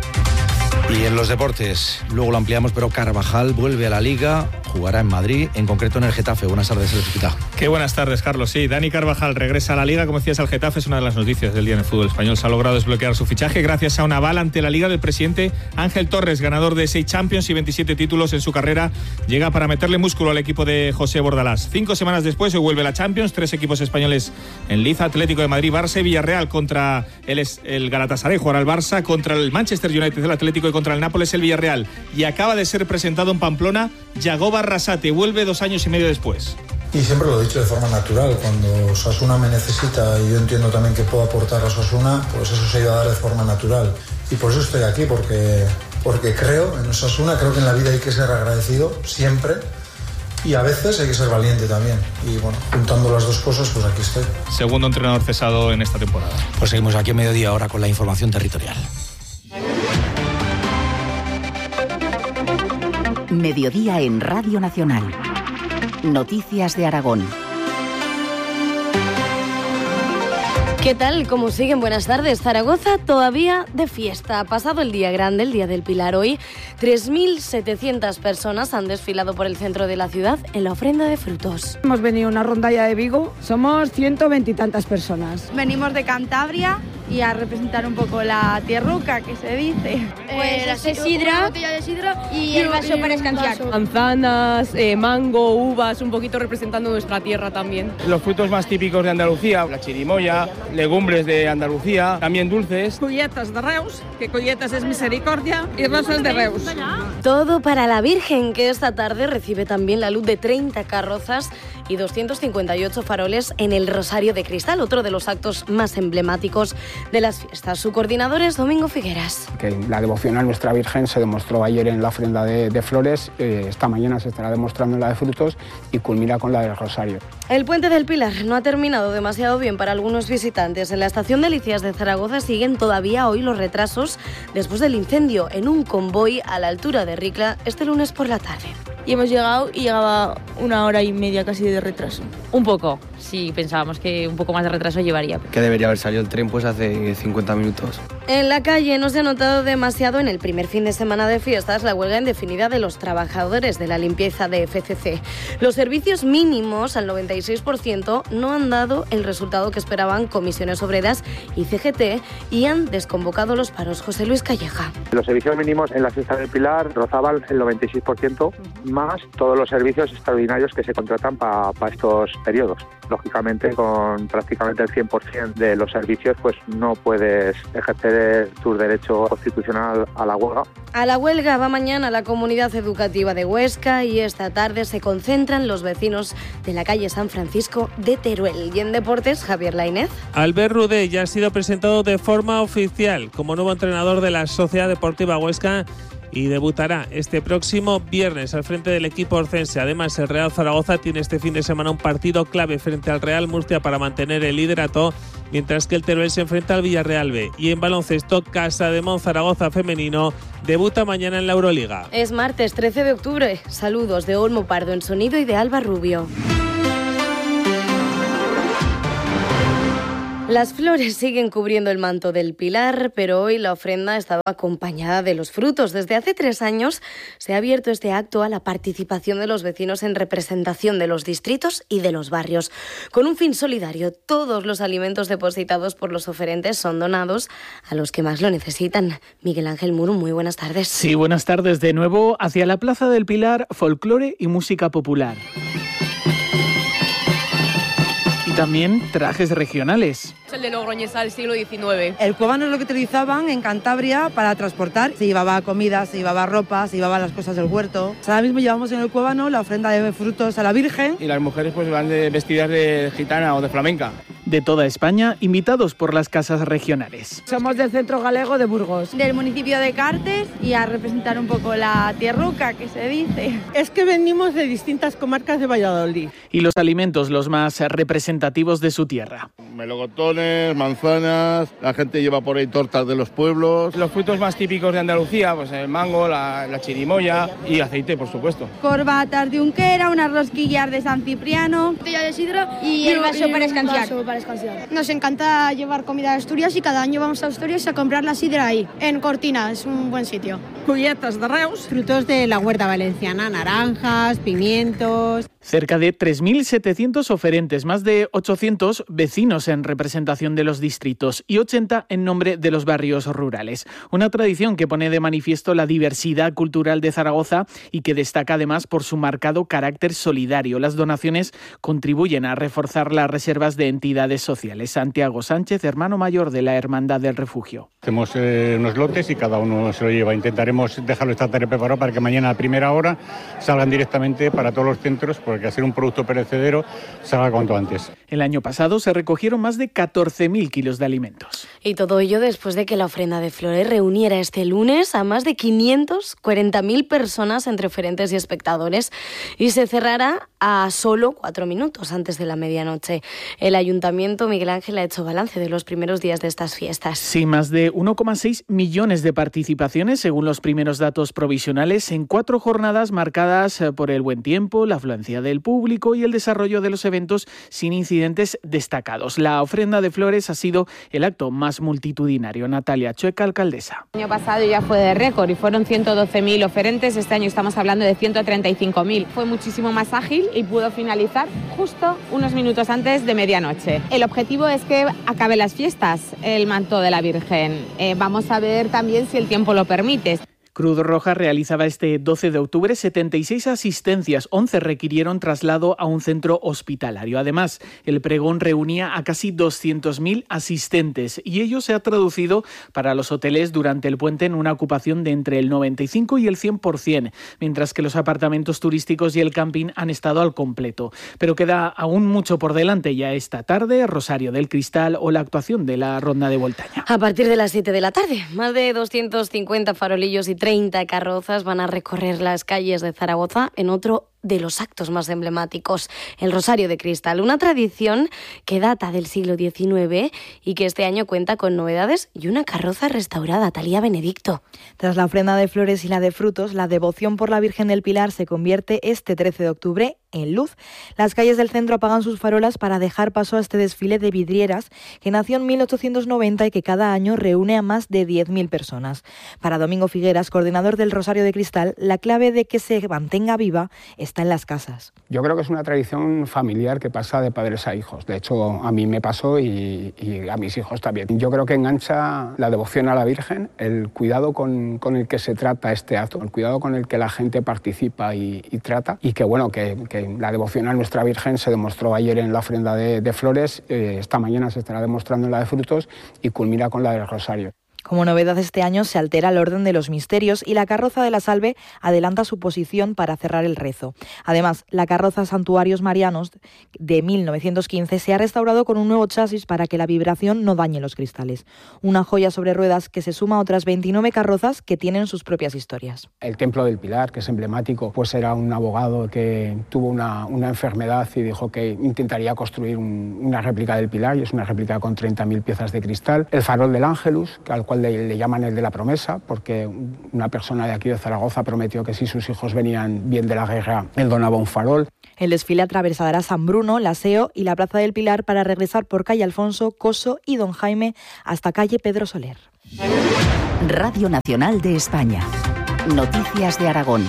Y en los deportes, luego lo ampliamos, pero Carvajal vuelve a la Liga, jugará en Madrid, en concreto en el Getafe. Buenas tardes, El Pita. Qué buenas tardes, Carlos. Sí, Dani Carvajal regresa a la Liga, como decías, al Getafe. Es una de las noticias del día en el fútbol español. Se ha logrado desbloquear su fichaje gracias a un aval ante la Liga del presidente Ángel Torres, ganador de seis Champions y veintisiete títulos en su carrera. Llega para meterle músculo al equipo de José Bordalás. Cinco semanas después se vuelve la Champions, tres equipos españoles en liza: Atlético de Madrid, Barça y Villarreal. Contra el, el Galatasaray jugará el Barça, contra el Manchester United el Atlético y contra el Nápoles el Villarreal. Y acaba de ser presentado en Pamplona Yagoba Arrasate, vuelve dos años y medio después. Y siempre lo he dicho de forma natural, cuando Osasuna me necesita y yo entiendo también que puedo aportar a Osasuna, pues eso se iba a dar de forma natural. Y por eso estoy aquí, porque, porque creo en Osasuna, creo que en la vida hay que ser agradecido siempre y a veces hay que ser valiente también. Y bueno, juntando las dos cosas, pues aquí estoy. Segundo entrenador cesado en esta temporada. Pues seguimos aquí a mediodía ahora con la información territorial. Mediodía en Radio Nacional. Noticias de Aragón. ¿Qué tal? ¿Cómo siguen? Buenas tardes. Zaragoza todavía de fiesta. Ha pasado el día grande, el Día del Pilar. Hoy tres mil setecientas personas han desfilado por el centro de la ciudad en la ofrenda de frutos. Hemos venido a una rondalla de Vigo. Somos ciento veintitantas personas. Venimos de Cantabria y a representar un poco la tierruca, que se dice. Pues la sidra, una botella de sidra y, y el vaso y para escanciar. Manzanas, eh, mango, uvas, un poquito representando nuestra tierra también. Los frutos más típicos de Andalucía, la chirimoya, legumbres de Andalucía, también dulces. Colletas de Reus, que colletas es misericordia, y rosas de Reus. Todo para la Virgen, que esta tarde recibe también la luz de treinta carrozas y doscientos cincuenta y ocho faroles en el Rosario de Cristal, otro de los actos más emblemáticos de las fiestas. Su coordinador es Domingo Figueras. Que la devoción a nuestra Virgen se demostró ayer en la ofrenda de, de flores, eh, esta mañana se estará demostrando en la de frutos y culmina con la del Rosario. El Puente del Pilar no ha terminado demasiado bien para algunos visitantes. En la estación de Delicias de Zaragoza siguen todavía hoy los retrasos después del incendio en un convoy a la altura de Ricla este lunes por la tarde. Y hemos llegado y llegaba una hora y media casi de retraso. Un poco, sí pensábamos que un poco más de retraso llevaría. Que debería haber salido el tren pues hace cincuenta minutos. En la calle no se ha notado demasiado en el primer fin de semana de fiestas la huelga indefinida de los trabajadores de la limpieza de F C C. Los servicios mínimos, al noventa y seis por ciento, no han dado el resultado que esperaban Comisiones Obreras y C G T y han desconvocado los paros. José Luis Calleja. Los servicios mínimos en la fiesta del Pilar rozaban el noventa y seis por ciento, más todos los servicios extraordinarios que se contratan para pa estos periodos. Lógicamente, con prácticamente el cien por ciento de los servicios, pues no puedes ejercer tu derecho constitucional a la huelga. A la huelga va mañana la comunidad educativa de Huesca y esta tarde se concentran los vecinos de la calle San Francisco de Teruel. Y en deportes, Javier Lainez. Albert Rudé ya ha sido presentado de forma oficial como nuevo entrenador de la Sociedad Deportiva Huesca y debutará este próximo viernes al frente del equipo orcense. Además, el Real Zaragoza tiene este fin de semana un partido clave frente al Real Murcia para mantener el liderato, mientras que el Teruel se enfrenta al Villarreal B. Y en baloncesto, Casademón Zaragoza femenino debuta mañana en la Euroliga. Es martes trece de octubre. Saludos de Olmo Pardo en sonido y de Alba Rubio. Las flores siguen cubriendo el manto del Pilar, pero hoy la ofrenda estaba acompañada de los frutos. Desde hace tres años se ha abierto este acto a la participación de los vecinos en representación de los distritos y de los barrios. Con un fin solidario, todos los alimentos depositados por los oferentes son donados a los que más lo necesitan. Miguel Ángel Muro, muy buenas tardes. Sí, buenas tardes de nuevo. Hacia la Plaza del Pilar, folclore y música popular. Y también trajes regionales. Es el de Logroñesa del siglo diecinueve. El cubano es lo que utilizaban en Cantabria para transportar. Se llevaba comida, se llevaba ropa, se llevaban las cosas del huerto. Ahora mismo llevamos en el cubano la ofrenda de frutos a la Virgen. Y las mujeres pues van de vestidas de gitana o de flamenca. De toda España, invitados por las casas regionales. Somos del Centro Galego de Burgos. Del municipio de Cartes y a representar un poco la tierruca que se dice. Es que venimos de distintas comarcas de Valladolid. Y los alimentos los más representativos de su tierra. Melocotones, manzanas, la gente lleva por ahí tortas de los pueblos. Los frutos más típicos de Andalucía, pues el mango, la, la chirimoya y aceite, por supuesto. Corbatas de unquera, unas rosquillas de San Cipriano, botella de sidra y, y el vaso para escanciar. Nos encanta llevar comida de Asturias y cada año vamos a Asturias a comprar la sidra ahí, en Cortina, es un buen sitio. Culletas de Reus, frutos de la huerta valenciana, naranjas, pimientos. Cerca de tres mil setecientos oferentes, más de ochocientos vecinos en representación de los distritos y ochenta en nombre de los barrios rurales. Una tradición que pone de manifiesto la diversidad cultural de Zaragoza y que destaca además por su marcado carácter solidario. Las donaciones contribuyen a reforzar las reservas de entidades sociales. Santiago Sánchez, hermano mayor de la Hermandad del Refugio. Hacemos eh, unos lotes y cada uno se lo lleva. Intentaremos dejarlo esta tarde preparado para que mañana a primera hora salgan directamente para todos los centros, porque hacer un producto perecedero salga cuanto antes. El año pasado se recogieron más de catorce mil kilos de alimentos. Y todo ello después de que la ofrenda de flores reuniera este lunes a más de quinientas cuarenta mil personas entre oferentes y espectadores y se cerrará a solo cuatro minutos antes de la medianoche. El Ayuntamiento, Miguel Ángel, ha hecho balance de los primeros días de estas fiestas. Sí, más de uno coma seis millones de participaciones según los primeros datos provisionales en cuatro jornadas marcadas por el buen tiempo, la afluencia del público y el desarrollo de los eventos sin incidentes destacados. La ofrenda de flores ha sido el acto más multitudinario. Natalia Chueca, alcaldesa. El año pasado ya fue de récord y fueron ciento doce mil oferentes. Este año estamos hablando de ciento treinta y cinco mil. Fue muchísimo más ágil y pudo finalizar justo unos minutos antes de medianoche. El objetivo es que acabe las fiestas, el manto de la Virgen. Eh, vamos a ver también si el tiempo lo permite. Cruz Roja realizaba este doce de octubre setenta y seis asistencias, once requirieron traslado a un centro hospitalario. Además, el pregón reunía a casi doscientos mil asistentes y ello se ha traducido para los hoteles durante el puente en una ocupación de entre el noventa y cinco y el cien por ciento, mientras que los apartamentos turísticos y el camping han estado al completo. Pero queda aún mucho por delante ya esta tarde, Rosario del Cristal o la actuación de la Ronda de Voltaña. A partir de las siete de la tarde, más de doscientos cincuenta farolillos y treinta carrozas van a recorrer las calles de Zaragoza en otro de los actos más emblemáticos, el Rosario de Cristal, una tradición que data del siglo diecinueve y que este año cuenta con novedades y una carroza restaurada. Talía Benedicto. Tras la ofrenda de flores y la de frutos, la devoción por la Virgen del Pilar se convierte este trece de octubre en luz. Las calles del centro apagan sus farolas para dejar paso a este desfile de vidrieras que nació en mil ochocientos noventa y que cada año reúne a más de diez mil personas. Para Domingo Figueras, coordinador del Rosario de Cristal, la clave de que se mantenga viva está en las casas. Yo creo que es una tradición familiar que pasa de padres a hijos. De hecho, a mí me pasó y, y a mis hijos también. Yo creo que engancha la devoción a la Virgen, el cuidado con, con el que se trata este acto, el cuidado con el que la gente participa y, y trata, y que bueno, que, que la devoción a nuestra Virgen se demostró ayer en la ofrenda de, de flores, eh, esta mañana se estará demostrando en la de frutos y culmina con la del Rosario. Como novedad este año se altera el orden de los misterios y la carroza de la Salve adelanta su posición para cerrar el rezo. Además, la carroza Santuarios Marianos de mil novecientos quince se ha restaurado con un nuevo chasis para que la vibración no dañe los cristales. Una joya sobre ruedas que se suma a otras veintinueve carrozas que tienen sus propias historias. El Templo del Pilar, que es emblemático, pues era un abogado que tuvo una, una enfermedad y dijo que intentaría construir un, una réplica del Pilar, y es una réplica con treinta mil piezas de cristal. El farol del Ángelus, al cual Le, le llaman el de la promesa, porque una persona de aquí de Zaragoza prometió que si sus hijos venían bien de la guerra, él donaba un farol. El desfile atravesará San Bruno, La Seo y la Plaza del Pilar para regresar por calle Alfonso, Coso y Don Jaime hasta calle Pedro Soler. Radio Nacional de España. Noticias de Aragón.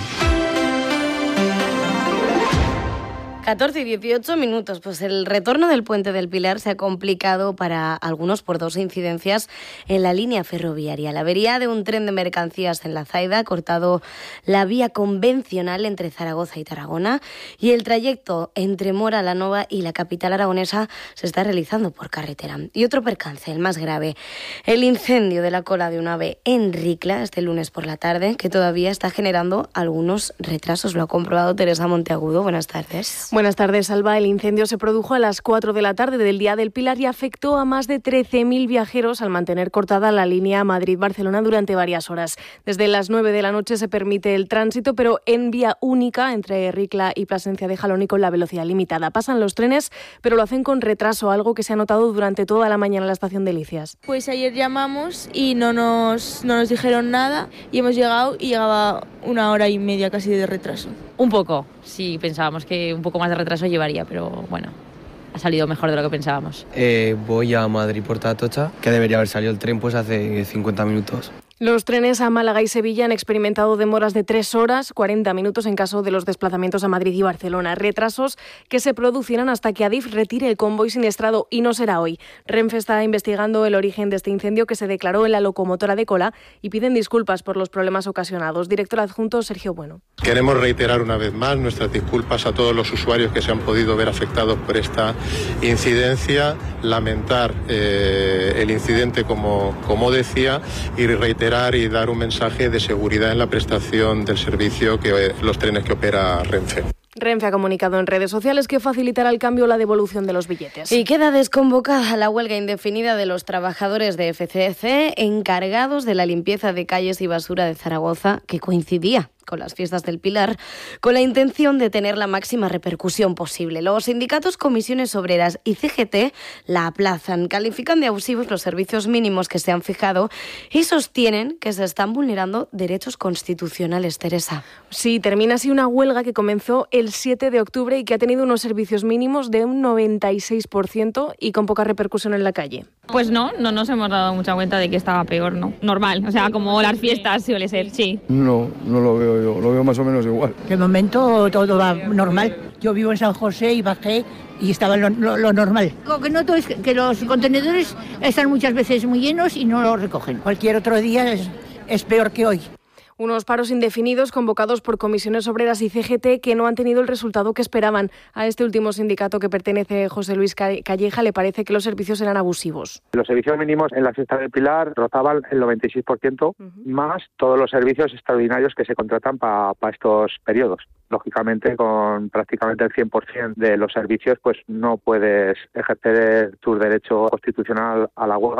catorce y dieciocho minutos, pues el retorno del Puente del Pilar se ha complicado para algunos por dos incidencias en la línea ferroviaria. La avería de un tren de mercancías en La Zaida ha cortado la vía convencional entre Zaragoza y Tarragona, y el trayecto entre Mora la Nova y la capital aragonesa se está realizando por carretera. Y otro percance, el más grave, el incendio de la cola de un ave en Ricla este lunes por la tarde, que todavía está generando algunos retrasos. Lo ha comprobado Teresa Monteagudo. Buenas tardes. Buenas tardes, Alba. El incendio se produjo a las cuatro de la tarde del Día del Pilar y afectó a más de trece mil viajeros al mantener cortada la línea Madrid-Barcelona durante varias horas. Desde las nueve de la noche se permite el tránsito, pero en vía única entre Ricla y Plasencia de Jalón y con la velocidad limitada. Pasan los trenes, pero lo hacen con retraso, algo que se ha notado durante toda la mañana en la estación Delicias. Pues ayer llamamos y no nos, no nos dijeron nada y hemos llegado y llegaba una hora y media casi de retraso. Un poco, sí, pensábamos que un poco más de retraso llevaría, pero bueno, ha salido mejor de lo que pensábamos. Eh, voy a Madrid por Atocha, que debería haber salido el tren pues hace cincuenta minutos. Los trenes a Málaga y Sevilla han experimentado demoras de tres horas, cuarenta minutos en caso de los desplazamientos a Madrid y Barcelona. Retrasos que se producirán hasta que Adif retire el convoy siniestrado, y no será hoy. Renfe está investigando el origen de este incendio que se declaró en la locomotora de cola y piden disculpas por los problemas ocasionados. Director adjunto Sergio Bueno. Queremos reiterar una vez más nuestras disculpas a todos los usuarios que se han podido ver afectados por esta incidencia, lamentar eh, el incidente como, como decía, y reiterar y dar un mensaje de seguridad en la prestación del servicio que los trenes que opera Renfe. Renfe ha comunicado en redes sociales que facilitará el cambio o la devolución de los billetes. Y queda desconvocada la huelga indefinida de los trabajadores de F C C encargados de la limpieza de calles y basura de Zaragoza, que coincidía con las fiestas del Pilar, con la intención de tener la máxima repercusión posible. Los sindicatos, comisiones obreras y C G T la aplazan, califican de abusivos los servicios mínimos que se han fijado y sostienen que se están vulnerando derechos constitucionales. Teresa. Sí, termina así una huelga que comenzó el siete de octubre y que ha tenido unos servicios mínimos de un noventa y seis por ciento y con poca repercusión en la calle. Pues no, no nos hemos dado mucha cuenta de que estaba peor, ¿no? Normal, o sea, como las fiestas suele ser, sí. No, no lo veo yo, lo veo más o menos igual. De momento todo va normal. Yo vivo en San José y bajé y estaba lo, lo, lo normal. Lo que noto es que los contenedores están muchas veces muy llenos y no los recogen. Cualquier otro día es, es peor que hoy. Unos paros indefinidos convocados por comisiones obreras y C G T que no han tenido el resultado que esperaban. A este último sindicato que pertenece José Luis Calleja le parece que los servicios eran abusivos. Los servicios mínimos en la fiesta del Pilar rozaban el noventa y seis por ciento, uh-huh. más todos los servicios extraordinarios que se contratan para pa estos periodos. Lógicamente, con prácticamente el cien por ciento de los servicios, pues no puedes ejercer tu derecho constitucional a la huelga.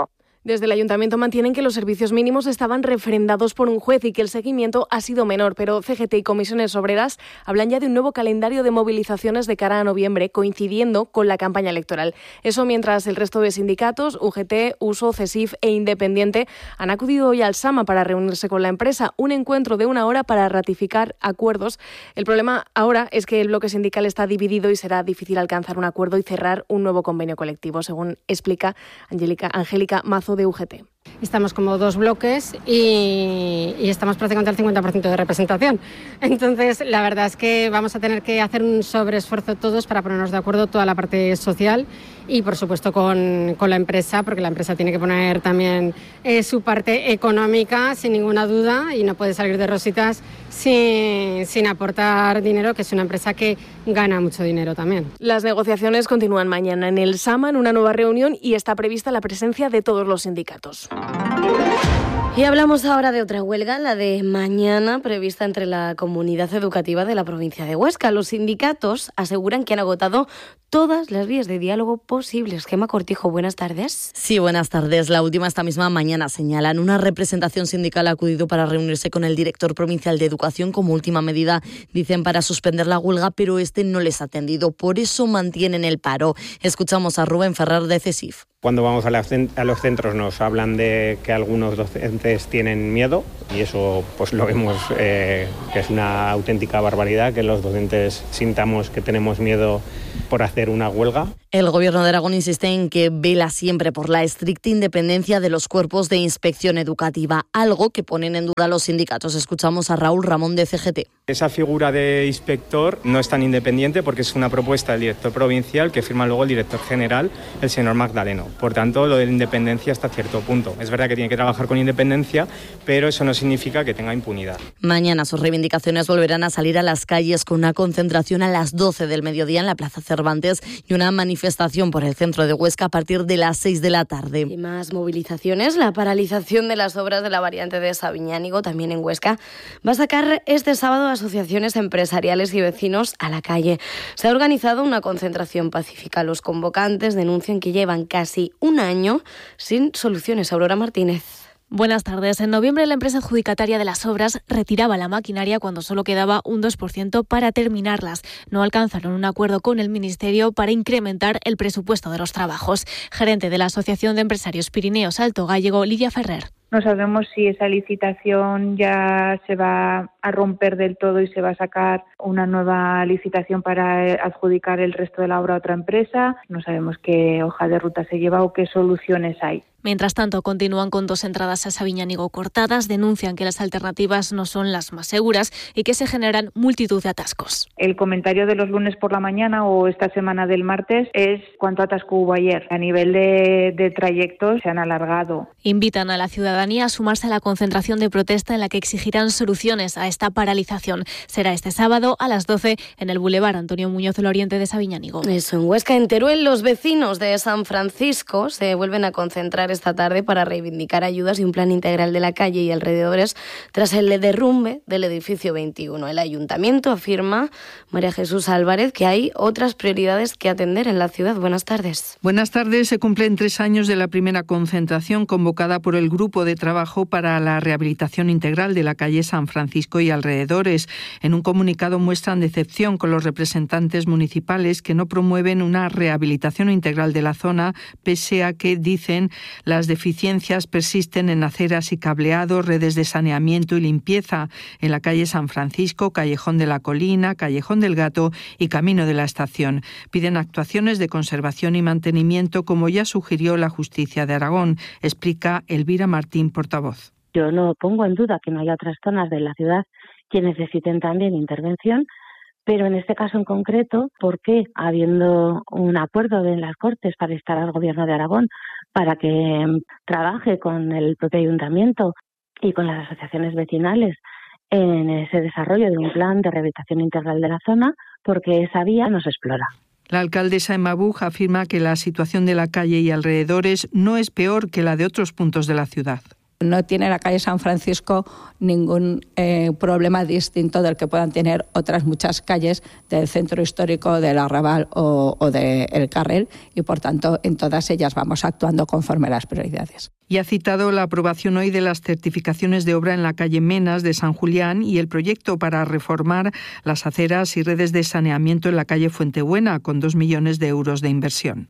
Desde el Ayuntamiento mantienen que los servicios mínimos estaban refrendados por un juez y que el seguimiento ha sido menor, pero C G T y Comisiones Obreras hablan ya de un nuevo calendario de movilizaciones de cara a noviembre, coincidiendo con la campaña electoral. Eso mientras el resto de sindicatos, U G T, U S O, CESIF e Independiente, han acudido hoy al SAMA para reunirse con la empresa, un encuentro de una hora para ratificar acuerdos. El problema ahora es que el bloque sindical está dividido y será difícil alcanzar un acuerdo y cerrar un nuevo convenio colectivo, según explica Angélica, Angélica Mazo de U G T. Estamos como dos bloques y, y estamos prácticamente al cincuenta por ciento de representación. Entonces, la verdad es que vamos a tener que hacer un sobreesfuerzo todos para ponernos de acuerdo toda la parte social y, por supuesto, con, con la empresa, porque la empresa tiene que poner también eh, su parte económica, sin ninguna duda, y no puede salir de rositas sin, sin aportar dinero, que es una empresa que gana mucho dinero también. Las negociaciones continúan mañana en el SAMA, en una nueva reunión, y está prevista la presencia de todos los sindicatos. Y hablamos ahora de otra huelga, la de mañana, prevista entre la comunidad educativa de la provincia de Huesca. Los sindicatos aseguran que han agotado todas las vías de diálogo posibles. Gemma Cortijo, buenas tardes. Sí, buenas tardes. La última esta misma mañana señalan. Una representación sindical ha acudido para reunirse con el director provincial de Educación como última medida, dicen, para suspender la huelga, pero este no les ha atendido. Por eso mantienen el paro. Escuchamos a Rubén Ferrer de CESIF. Cuando vamos a, la, a los centros nos hablan de que algunos docentes tienen miedo y eso pues lo vemos eh, que es una auténtica barbaridad, que los docentes sintamos que tenemos miedo por hacer una huelga. El Gobierno de Aragón insiste en que vela siempre por la estricta independencia de los cuerpos de inspección educativa, algo que ponen en duda los sindicatos. Escuchamos a Raúl Ramón de C G T. Esa figura de inspector no es tan independiente porque es una propuesta del director provincial que firma luego el director general, el señor Magdaleno. Por tanto, lo de la independencia hasta cierto punto. Es verdad que tiene que trabajar con independencia, pero eso no significa que tenga impunidad. Mañana sus reivindicaciones volverán a salir a las calles con una concentración a las doce del mediodía en la Plaza Cervantes y una manifestación por el centro de Huesca a partir de las seis de la tarde. Y más movilizaciones. La paralización de las obras de la variante de Sabiñánigo, también en Huesca, va a sacar este sábado asociaciones empresariales y vecinos a la calle. Se ha organizado una concentración pacífica. Los convocantes denuncian que llevan casi un año sin soluciones. Aurora Martínez. Buenas tardes. En noviembre la empresa adjudicataria de las obras retiraba la maquinaria cuando solo quedaba un dos por ciento para terminarlas. No alcanzaron un acuerdo con el Ministerio para incrementar el presupuesto de los trabajos. Gerente de la Asociación de Empresarios Pirineos Alto Gállego, Lidia Ferrer. No sabemos si esa licitación ya se va a romper del todo y se va a sacar una nueva licitación para adjudicar el resto de la obra a otra empresa. No sabemos qué hoja de ruta se lleva o qué soluciones hay. Mientras tanto, continúan con dos entradas a Sabiñánigo cortadas, denuncian que las alternativas no son las más seguras y que se generan multitud de atascos. El comentario de los lunes por la mañana o esta semana del martes es cuánto atasco hubo ayer. A nivel de, de trayectos se han alargado. Invitan a la ciudadanía a sumarse a la concentración de protesta en la que exigirán soluciones a esta paralización. Será este sábado a las doce en el Boulevard Antonio Muñoz del Oriente de Sabiñánigo. Eso, en Huesca, en Teruel, los vecinos de San Francisco se vuelven a concentrar esta tarde para reivindicar ayudas y un plan integral de la calle y alrededores tras el derrumbe del edificio veintiuno. El ayuntamiento afirma, María Jesús Álvarez, que hay otras prioridades que atender en la ciudad. Buenas tardes. Buenas tardes. Se cumplen tres años de la primera concentración convocada por el Grupo de Trabajo para la Rehabilitación Integral de la calle San Francisco y alrededores. En un comunicado muestran decepción con los representantes municipales que no promueven una rehabilitación integral de la zona, pese a que, dicen, las deficiencias persisten en aceras y cableado, redes de saneamiento y limpieza en la calle San Francisco, Callejón de la Colina, Callejón del Gato y Camino de la Estación. Piden actuaciones de conservación y mantenimiento, como ya sugirió la Justicia de Aragón, explica Elvira Martín, portavoz. Yo no pongo en duda que no haya otras zonas de la ciudad que necesiten también intervención, pero en este caso en concreto, ¿por qué, habiendo un acuerdo en las Cortes para instar al Gobierno de Aragón para que trabaje con el propio ayuntamiento y con las asociaciones vecinales en ese desarrollo de un plan de rehabilitación integral de la zona, porque esa vía no se explora? La alcaldesa Emma Buch afirma que la situación de la calle y alrededores no es peor que la de otros puntos de la ciudad. No tiene la calle San Francisco ningún eh, problema distinto del que puedan tener otras muchas calles del centro histórico, del Arrabal o, o del Carril, y por tanto en todas ellas vamos actuando conforme a las prioridades. Y ha citado la aprobación hoy de las certificaciones de obra en la calle Menas de San Julián y el proyecto para reformar las aceras y redes de saneamiento en la calle Fuentebuena, con dos millones de euros de inversión.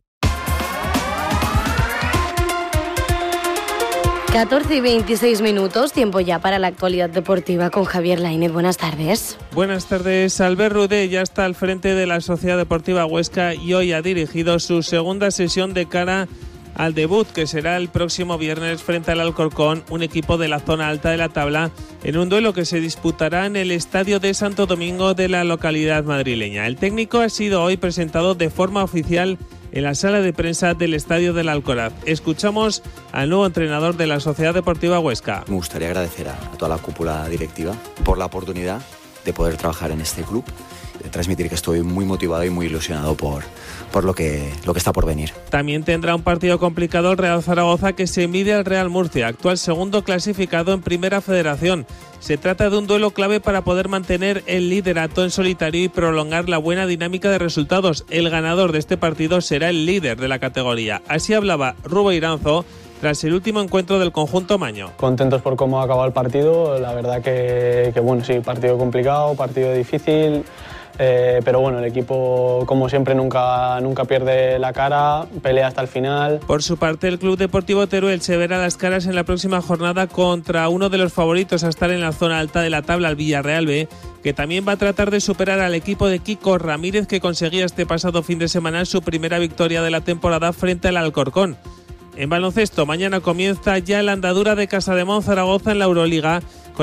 catorce y veintiséis minutos, tiempo ya para la actualidad deportiva con Javier Lainez. Buenas tardes. Buenas tardes. Albert Rudé ya está al frente de la Sociedad Deportiva Huesca y hoy ha dirigido su segunda sesión de cara al debut, que será el próximo viernes frente al Alcorcón, un equipo de la zona alta de la tabla, en un duelo que se disputará en el Estadio de Santo Domingo de la localidad madrileña. El técnico ha sido hoy presentado de forma oficial en la sala de prensa del Estadio del Alcoraz. Escuchamos al nuevo entrenador de la Sociedad Deportiva Huesca. Me gustaría agradecer a, a toda la cúpula directiva por la oportunidad de poder trabajar en este club, de transmitir que estoy muy motivado y muy ilusionado por, por lo que, lo que está por venir. También tendrá un partido complicado el Real Zaragoza, que se mide al Real Murcia, actual segundo clasificado en Primera Federación. Se trata de un duelo clave para poder mantener el liderato en solitario y prolongar la buena dinámica de resultados. El ganador de este partido será el líder de la categoría. Así hablaba Rubo Iranzo tras el último encuentro del conjunto maño. Contentos por cómo ha acabado el partido, la verdad que, que bueno, sí, partido complicado, partido difícil. Eh, pero bueno, el equipo, como siempre, nunca, nunca pierde la cara, pelea hasta el final. Por su parte, el Club Deportivo Teruel se verá las caras en la próxima jornada contra uno de los favoritos a estar en la zona alta de la tabla, el Villarreal B, que también va a tratar de superar al equipo de Kiko Ramírez, que conseguía este pasado fin de semana su primera victoria de la temporada frente al Alcorcón. En baloncesto, mañana comienza ya la andadura de Casademón Zaragoza en la Euroliga,